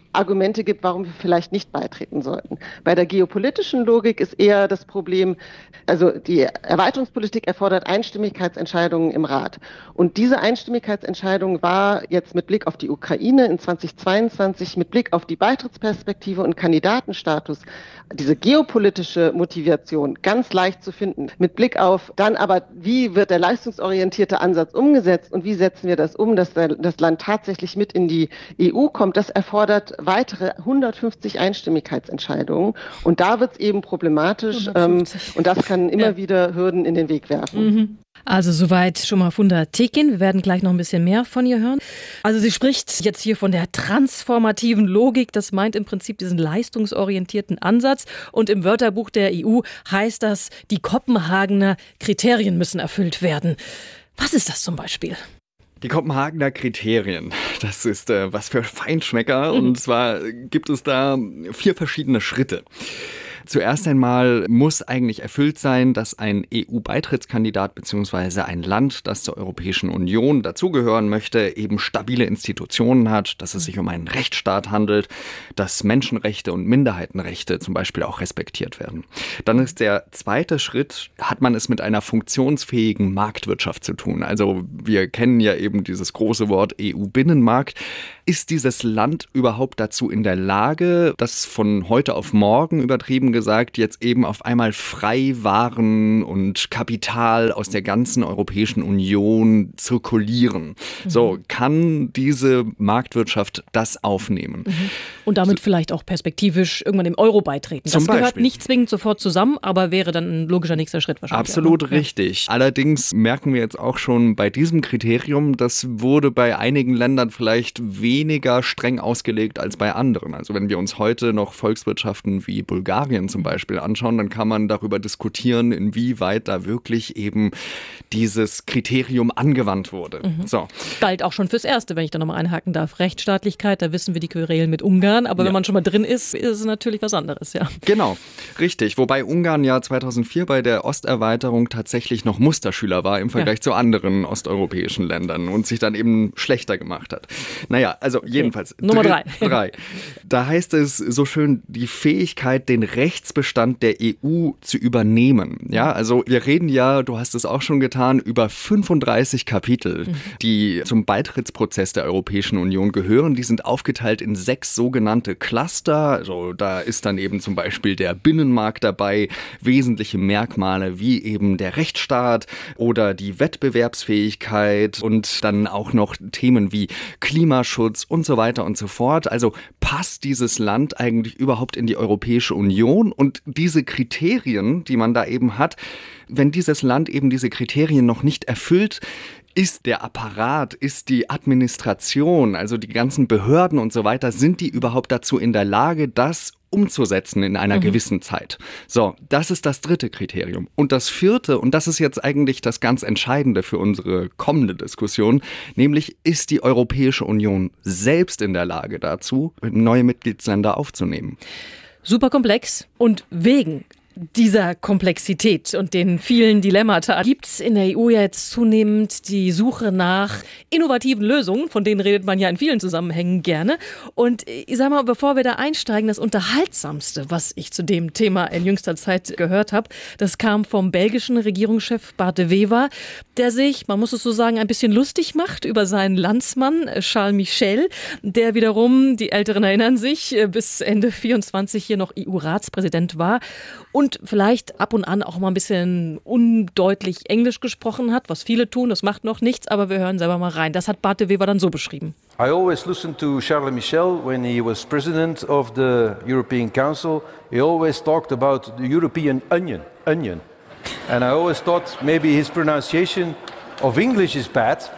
Argumente gibt, warum wir vielleicht nicht beitreten sollten. Bei der geopolitischen Logik ist eher das Problem, also die Erweiterungspolitik erfordert Einstimmigkeitsentscheidungen im Rat. Und diese Einstimmigkeitsentscheidung war jetzt mit Blick auf die Ukraine in zweitausendzweiundzwanzig, mit Blick auf die Beitrittsperspektive und Kandidatenstatus, diese geopolitische Motivation ganz leicht zu finden. Mit Blick auf dann aber, wie wird der leistungsorientierte Ansatz umgesetzt und wie setzen wir das um, dass der, das Land tatsächlich mit in die E U kommt, das erfordert weitere hundertfünfzig Einstimmigkeitsentscheidungen. Und da wird es eben problematisch ähm, und das kann immer ja. wieder Hürden in den Weg werfen. Mhm. Also soweit schon mal Funda Tekin. Wir werden gleich noch ein bisschen mehr von ihr hören. Also sie spricht jetzt hier von der transformativen Logik. Das meint im Prinzip diesen leistungsorientierten Ansatz. Und im Wörterbuch der E U heißt das, die Kopenhagener Kriterien müssen erfüllt werden. Was ist das zum Beispiel? Die Kopenhagener Kriterien, das ist äh, was für Feinschmecker. Mhm. Und zwar gibt es da vier verschiedene Schritte. Zuerst einmal muss eigentlich erfüllt sein, dass ein E U-Beitrittskandidat bzw. ein Land, das zur Europäischen Union dazugehören möchte, eben stabile Institutionen hat, dass es sich um einen Rechtsstaat handelt, dass Menschenrechte und Minderheitenrechte zum Beispiel auch respektiert werden. Dann ist der zweite Schritt, hat man es mit einer funktionsfähigen Marktwirtschaft zu tun. Also wir kennen ja eben dieses große Wort E U-Binnenmarkt. Ist dieses Land überhaupt dazu in der Lage, das von heute auf morgen übertrieben gesagt, jetzt eben auf einmal frei Waren und Kapital aus der ganzen Europäischen Union zirkulieren? Mhm. So, kann diese Marktwirtschaft das aufnehmen? Mhm. Und damit so, vielleicht auch perspektivisch irgendwann dem Euro beitreten. Das gehört Beispiel. nicht zwingend sofort zusammen, aber wäre dann ein logischer nächster Schritt wahrscheinlich. Absolut auch, ne? richtig. Ja. Allerdings merken wir jetzt auch schon bei diesem Kriterium, das wurde bei einigen Ländern vielleicht weniger streng ausgelegt als bei anderen. Also wenn wir uns heute noch Volkswirtschaften wie Bulgarien zum Beispiel anschauen, dann kann man darüber diskutieren, inwieweit da wirklich eben dieses Kriterium angewandt wurde. Mhm. So. Galt auch schon fürs Erste, wenn ich da nochmal einhaken darf. Rechtsstaatlichkeit, da wissen wir die Querelen mit Ungarn, aber ja. wenn man schon mal drin ist, ist es natürlich was anderes, ja. Genau, richtig. Wobei Ungarn ja zweitausendvier bei der Osterweiterung tatsächlich noch Musterschüler war im Vergleich ja. zu anderen osteuropäischen Ländern und sich dann eben schlechter gemacht hat. Naja, also okay. jedenfalls. Nummer drei. drei. Da heißt es so schön, die Fähigkeit, den Rechtsbestand der E U zu übernehmen. Ja, also wir reden ja, du hast es auch schon getan, über fünfunddreißig Kapitel, mhm. die zum Beitrittsprozess der Europäischen Union gehören. Die sind aufgeteilt in sechs sogenannte Cluster. Also da ist dann eben zum Beispiel der Binnenmarkt dabei, wesentliche Merkmale wie eben der Rechtsstaat oder die Wettbewerbsfähigkeit und dann auch noch Themen wie Klimaschutz und so weiter und so fort. Also passt dieses Land eigentlich überhaupt in die Europäische Union? Und diese Kriterien, die man da eben hat, wenn dieses Land eben diese Kriterien noch nicht erfüllt, ist der Apparat, ist die Administration, also die ganzen Behörden und so weiter, sind die überhaupt dazu in der Lage, das umzusetzen in einer mhm. gewissen Zeit? So, das ist das dritte Kriterium. Und das vierte, und das ist jetzt eigentlich das ganz Entscheidende für unsere kommende Diskussion, nämlich ist die Europäische Union selbst in der Lage dazu, neue Mitgliedsländer aufzunehmen. Super komplex und wegen dieser Komplexität und den vielen Dilemmata gibt es in der E U ja jetzt zunehmend die Suche nach innovativen Lösungen, von denen redet man ja in vielen Zusammenhängen gerne. Und ich sag mal, bevor wir da einsteigen, das Unterhaltsamste, was ich zu dem Thema in jüngster Zeit gehört habe, das kam vom belgischen Regierungschef Bart de Wever, der sich, man muss es so sagen, ein bisschen lustig macht über seinen Landsmann Charles Michel, der wiederum, die Älteren erinnern sich, bis Ende vierundzwanzig hier noch E U-Ratspräsident war und vielleicht ab und an auch mal ein bisschen undeutlich Englisch gesprochen hat, was viele tun, das macht noch nichts, aber wir hören selber mal rein. Das hat Bart de Wever dann so beschrieben. I always listened to Charles Michel when he was president of the European Council. He always talked about the European onion, onion. And I always thought maybe his pronunciation of English is bad.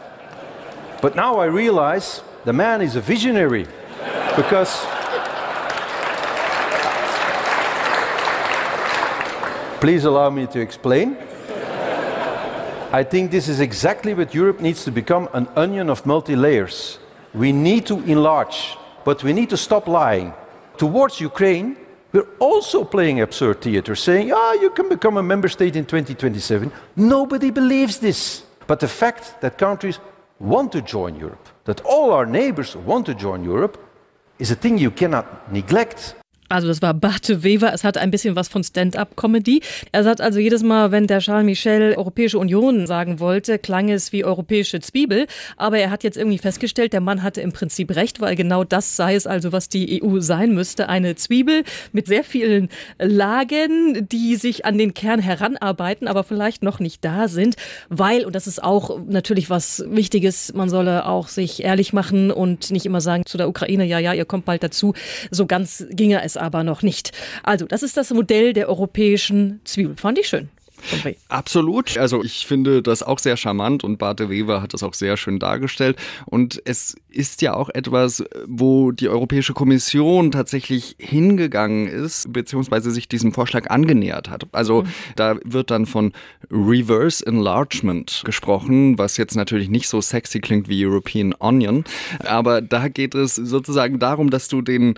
But now I realize the man is a visionary because please allow me to explain. I think this is exactly what Europe needs to become, an onion of multi-layers. We need to enlarge, but we need to stop lying. Towards Ukraine, we're also playing absurd theater, saying, ah, you can become a member state in twenty twenty-seven. Nobody believes this. But the fact that countries want to join Europe, that all our neighbors want to join Europe, is a thing you cannot neglect. Also das war Bart de Wever, es hat ein bisschen was von Stand-up-Comedy. Er sagt also jedes Mal, wenn der Charles Michel Europäische Union sagen wollte, klang es wie europäische Zwiebel. Aber er hat jetzt irgendwie festgestellt, der Mann hatte im Prinzip recht, weil genau das sei es also, was die E U sein müsste. Eine Zwiebel mit sehr vielen Lagen, die sich an den Kern heranarbeiten, aber vielleicht noch nicht da sind. Weil, und das ist auch natürlich was Wichtiges, man solle auch sich ehrlich machen und nicht immer sagen zu der Ukraine, ja, ja, ihr kommt bald dazu. So ganz ginge es aber noch nicht. Also, das ist das Modell der europäischen Zwiebel. Fand ich schön. Absolut. Also ich finde das auch sehr charmant und Bart de Wever hat das auch sehr schön dargestellt. Und es ist ja auch etwas, wo die Europäische Kommission tatsächlich hingegangen ist, beziehungsweise sich diesem Vorschlag angenähert hat. Also mhm. da wird dann von Reverse Enlargement gesprochen, was jetzt natürlich nicht so sexy klingt wie European Onion. Aber da geht es sozusagen darum, dass du den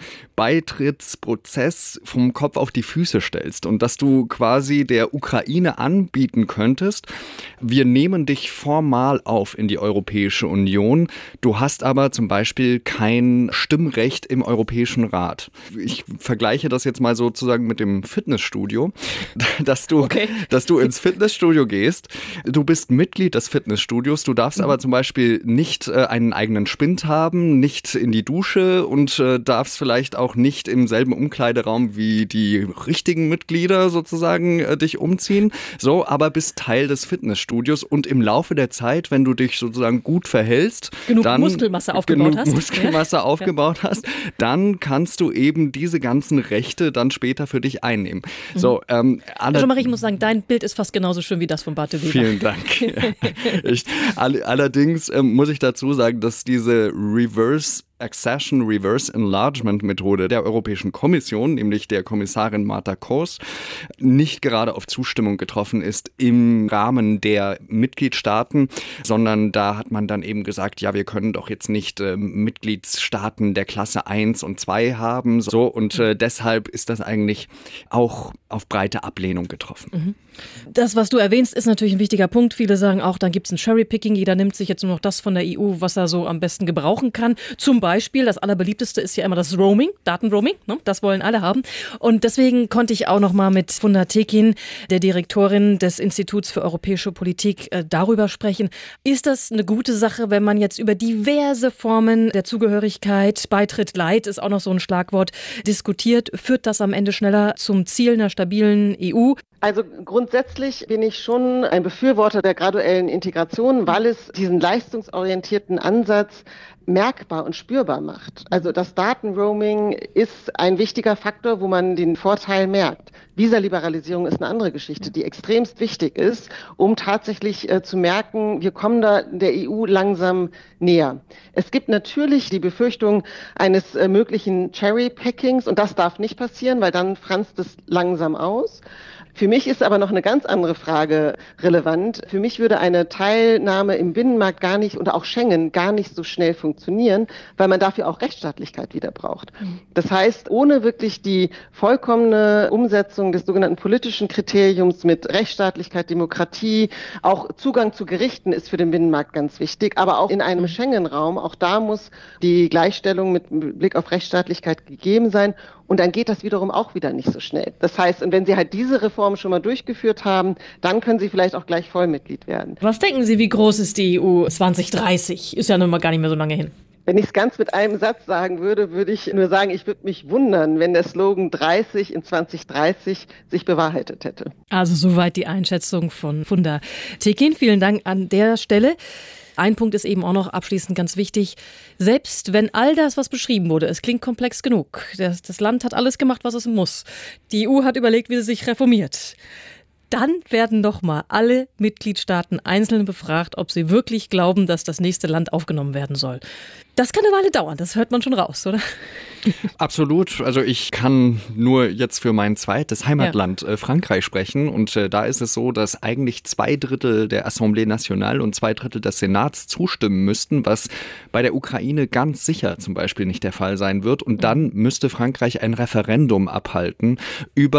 Beitrittsprozess vom Kopf auf die Füße stellst und dass du quasi der Ukraine anbieten könntest. Wir nehmen dich formal auf in die Europäische Union. Du hast aber zum Beispiel kein Stimmrecht im Europäischen Rat. Ich vergleiche das jetzt mal sozusagen mit dem Fitnessstudio, dass du, okay. dass du ins Fitnessstudio gehst. Du bist Mitglied des Fitnessstudios. Du darfst mhm. aber zum Beispiel nicht äh, einen eigenen Spind haben, nicht in die Dusche und äh, darfst vielleicht auch nicht im selben Umkleideraum wie die richtigen Mitglieder sozusagen äh, dich umziehen. So, aber bist Teil des Fitnessstudios und im Laufe der Zeit, wenn du dich sozusagen gut verhältst, genug dann Muskelmasse aufgebaut genug hast, Muskelmasse ja. aufgebaut ja. hast, dann kannst du eben diese ganzen Rechte dann später für dich einnehmen. Mhm. So, ähm, Jean-Marie, ich muss sagen, dein Bild ist fast genauso schön wie das von Bart de Wever. Vielen Dank. ich, all, allerdings ähm, muss ich dazu sagen, dass diese Reverse Accession Reverse Enlargement Methode der Europäischen Kommission, nämlich der Kommissarin Marta Koos, nicht gerade auf Zustimmung getroffen ist im Rahmen der Mitgliedstaaten, sondern da hat man dann eben gesagt, ja, wir können doch jetzt nicht äh, Mitgliedstaaten der Klasse eins und zwei haben, so, und äh, deshalb ist das eigentlich auch auf breite Ablehnung getroffen. Mhm. Das, was du erwähnst, ist natürlich ein wichtiger Punkt. Viele sagen auch, dann gibt es ein Cherry-Picking. Jeder nimmt sich jetzt nur noch das von der E U, was er so am besten gebrauchen kann. Zum Beispiel, das allerbeliebteste ist ja immer das Roaming, Datenroaming. Ne? Das wollen alle haben. Und deswegen konnte ich auch noch mal mit Funda Tekin, der Direktorin des Instituts für europäische Politik, äh, darüber sprechen. Ist das eine gute Sache, wenn man jetzt über diverse Formen der Zugehörigkeit, Beitritt, Light ist auch noch so ein Schlagwort, diskutiert? Führt das am Ende schneller zum Ziel einer stabilen E U? Also grundsätzlich bin ich schon ein Befürworter der graduellen Integration, weil es diesen leistungsorientierten Ansatz merkbar und spürbar macht. Also das Datenroaming ist ein wichtiger Faktor, wo man den Vorteil merkt. Visaliberalisierung ist eine andere Geschichte, die extremst wichtig ist, um tatsächlich äh, zu merken, wir kommen da der E U langsam näher. Es gibt natürlich die Befürchtung eines äh, möglichen Cherry-Packings und das darf nicht passieren, weil dann franzt es langsam aus. Für mich ist aber noch eine ganz andere Frage relevant. Für mich würde eine Teilnahme im Binnenmarkt gar nicht und auch Schengen gar nicht so schnell funktionieren, weil man dafür auch Rechtsstaatlichkeit wieder braucht. Das heißt, ohne wirklich die vollkommene Umsetzung des sogenannten politischen Kriteriums mit Rechtsstaatlichkeit, Demokratie, auch Zugang zu Gerichten ist für den Binnenmarkt ganz wichtig, aber auch in einem Schengen-Raum, auch da muss die Gleichstellung mit Blick auf Rechtsstaatlichkeit gegeben sein. Und dann geht das wiederum auch wieder nicht so schnell. Das heißt, und wenn Sie halt diese Reform schon mal durchgeführt haben, dann können Sie vielleicht auch gleich Vollmitglied werden. Was denken Sie, wie groß ist die E U zwanzig dreißig? Ist ja nun mal gar nicht mehr so lange hin. Wenn ich es ganz mit einem Satz sagen würde, würde ich nur sagen, ich würde mich wundern, wenn der Slogan dreißig in zwanzig dreißig sich bewahrheitet hätte. Also soweit die Einschätzung von Funda Tekin. Vielen Dank an der Stelle. Ein Punkt ist eben auch noch abschließend ganz wichtig. Selbst wenn all das, was beschrieben wurde, es klingt komplex genug. Das, das Land hat alles gemacht, was es muss. Die E U hat überlegt, wie sie sich reformiert. Dann werden noch mal alle Mitgliedstaaten einzeln befragt, ob sie wirklich glauben, dass das nächste Land aufgenommen werden soll. Das kann eine Weile dauern, das hört man schon raus, oder? Absolut. Also ich kann nur jetzt für mein zweites Heimatland ja. äh, Frankreich sprechen. Und äh, da ist es so, dass eigentlich zwei Drittel der Assemblée Nationale und zwei Drittel des Senats zustimmen müssten, was bei der Ukraine ganz sicher zum Beispiel nicht der Fall sein wird. Und dann müsste Frankreich ein Referendum abhalten über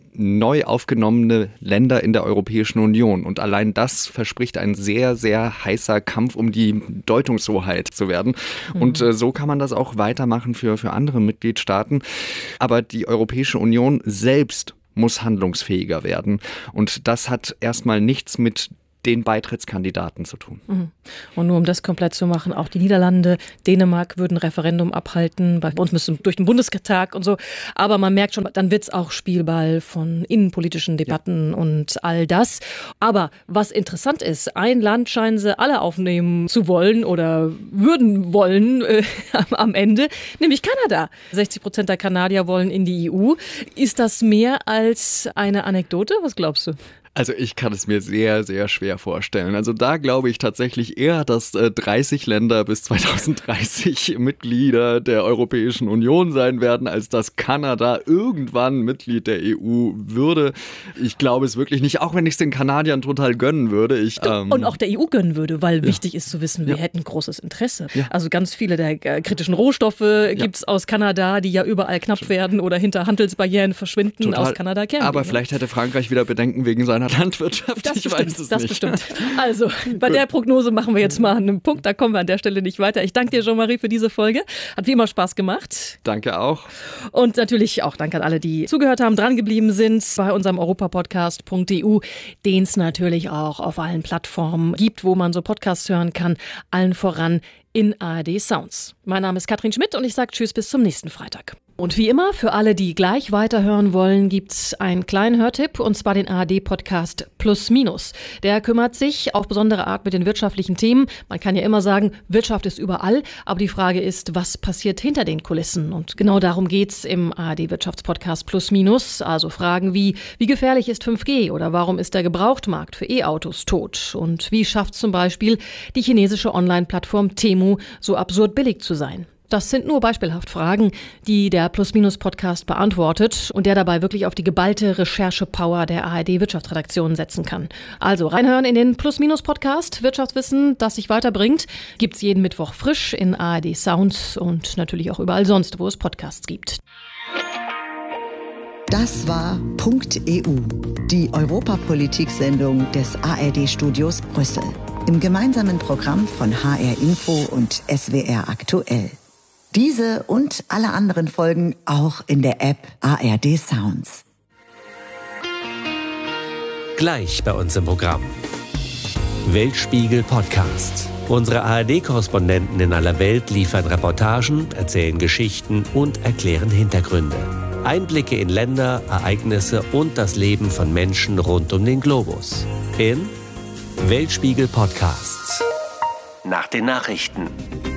neu aufgenommene Länder in der Europäischen Union. Und allein das verspricht ein sehr, sehr heißer Kampf um die Deutungshoheit zu werden. Mhm. Und äh, so kann man das auch weitermachen für, für andere Mitgliedstaaten. Aber die Europäische Union selbst muss handlungsfähiger werden. Und das hat erstmal nichts mit den Beitrittskandidaten zu tun. Und nur um das komplett zu machen, auch die Niederlande, Dänemark würden ein Referendum abhalten, bei uns müssen durch den Bundestag und so, aber man merkt schon, dann wird es auch Spielball von innenpolitischen Debatten ja. und all das. Aber was interessant ist, ein Land scheinen sie alle aufnehmen zu wollen oder würden wollen äh, am Ende, nämlich Kanada. sechzig Prozent der Kanadier wollen in die E U. Ist das mehr als eine Anekdote? Was glaubst du? Also ich kann es mir sehr, sehr schwer vorstellen. Also da glaube ich tatsächlich eher, dass äh, dreißig Länder bis zweitausenddreißig Mitglieder der Europäischen Union sein werden, als dass Kanada irgendwann Mitglied der E U würde. Ich glaube es wirklich nicht, auch wenn ich es den Kanadiern total gönnen würde. Ich, ähm, Und auch der E U gönnen würde, weil ja. wichtig ist zu wissen, wir ja. hätten großes Interesse. Ja. Also ganz viele der äh, kritischen Rohstoffe ja. gibt es aus Kanada, die ja überall knapp werden oder hinter Handelsbarrieren verschwinden. Total. Aus Kanada kennen. Aber vielleicht hätte Frankreich wieder Bedenken wegen seiner Landwirtschaft, das ich bestimmt, weiß es das nicht. Bestimmt. Also, bei der Prognose machen wir jetzt mal einen Punkt, da kommen wir an der Stelle nicht weiter. Ich danke dir, Jean-Marie, für diese Folge. Hat wie immer Spaß gemacht. Danke auch. Und natürlich auch danke an alle, die zugehört haben, dran geblieben sind bei unserem europapodcast punkt e u, den es natürlich auch auf allen Plattformen gibt, wo man so Podcasts hören kann, allen voran in A R D Sounds. Mein Name ist Katrin Schmidt und ich sage Tschüss bis zum nächsten Freitag. Und wie immer, für alle, die gleich weiterhören wollen, gibt's einen kleinen Hörtipp, und zwar den A R D-Podcast Plus Minus. Der kümmert sich auf besondere Art mit den wirtschaftlichen Themen. Man kann ja immer sagen, Wirtschaft ist überall, aber die Frage ist, was passiert hinter den Kulissen? Und genau darum geht's im A R D-Wirtschaftspodcast Plus Minus. Also Fragen wie, wie gefährlich ist fünf G oder warum ist der Gebrauchtmarkt für E-Autos tot? Und wie schafft zum Beispiel die chinesische Online-Plattform Temu so absurd billig zu sein? Das sind nur beispielhaft Fragen, die der Plus-Minus-Podcast beantwortet und der dabei wirklich auf die geballte Recherche-Power der A R D-Wirtschaftsredaktion setzen kann. Also reinhören in den Plus-Minus-Podcast. Wirtschaftswissen, das sich weiterbringt, gibt's jeden Mittwoch frisch in A R D Sounds und natürlich auch überall sonst, wo es Podcasts gibt. Das war Punkt E U, die Europapolitik-Sendung des A R D-Studios Brüssel. Im gemeinsamen Programm von H R Info und S W R Aktuell. Diese und alle anderen Folgen auch in der App A R D Sounds. Gleich bei uns im Programm. Weltspiegel Podcast. Unsere A R D-Korrespondenten in aller Welt liefern Reportagen, erzählen Geschichten und erklären Hintergründe. Einblicke in Länder, Ereignisse und das Leben von Menschen rund um den Globus. In Weltspiegel Podcast. Nach den Nachrichten.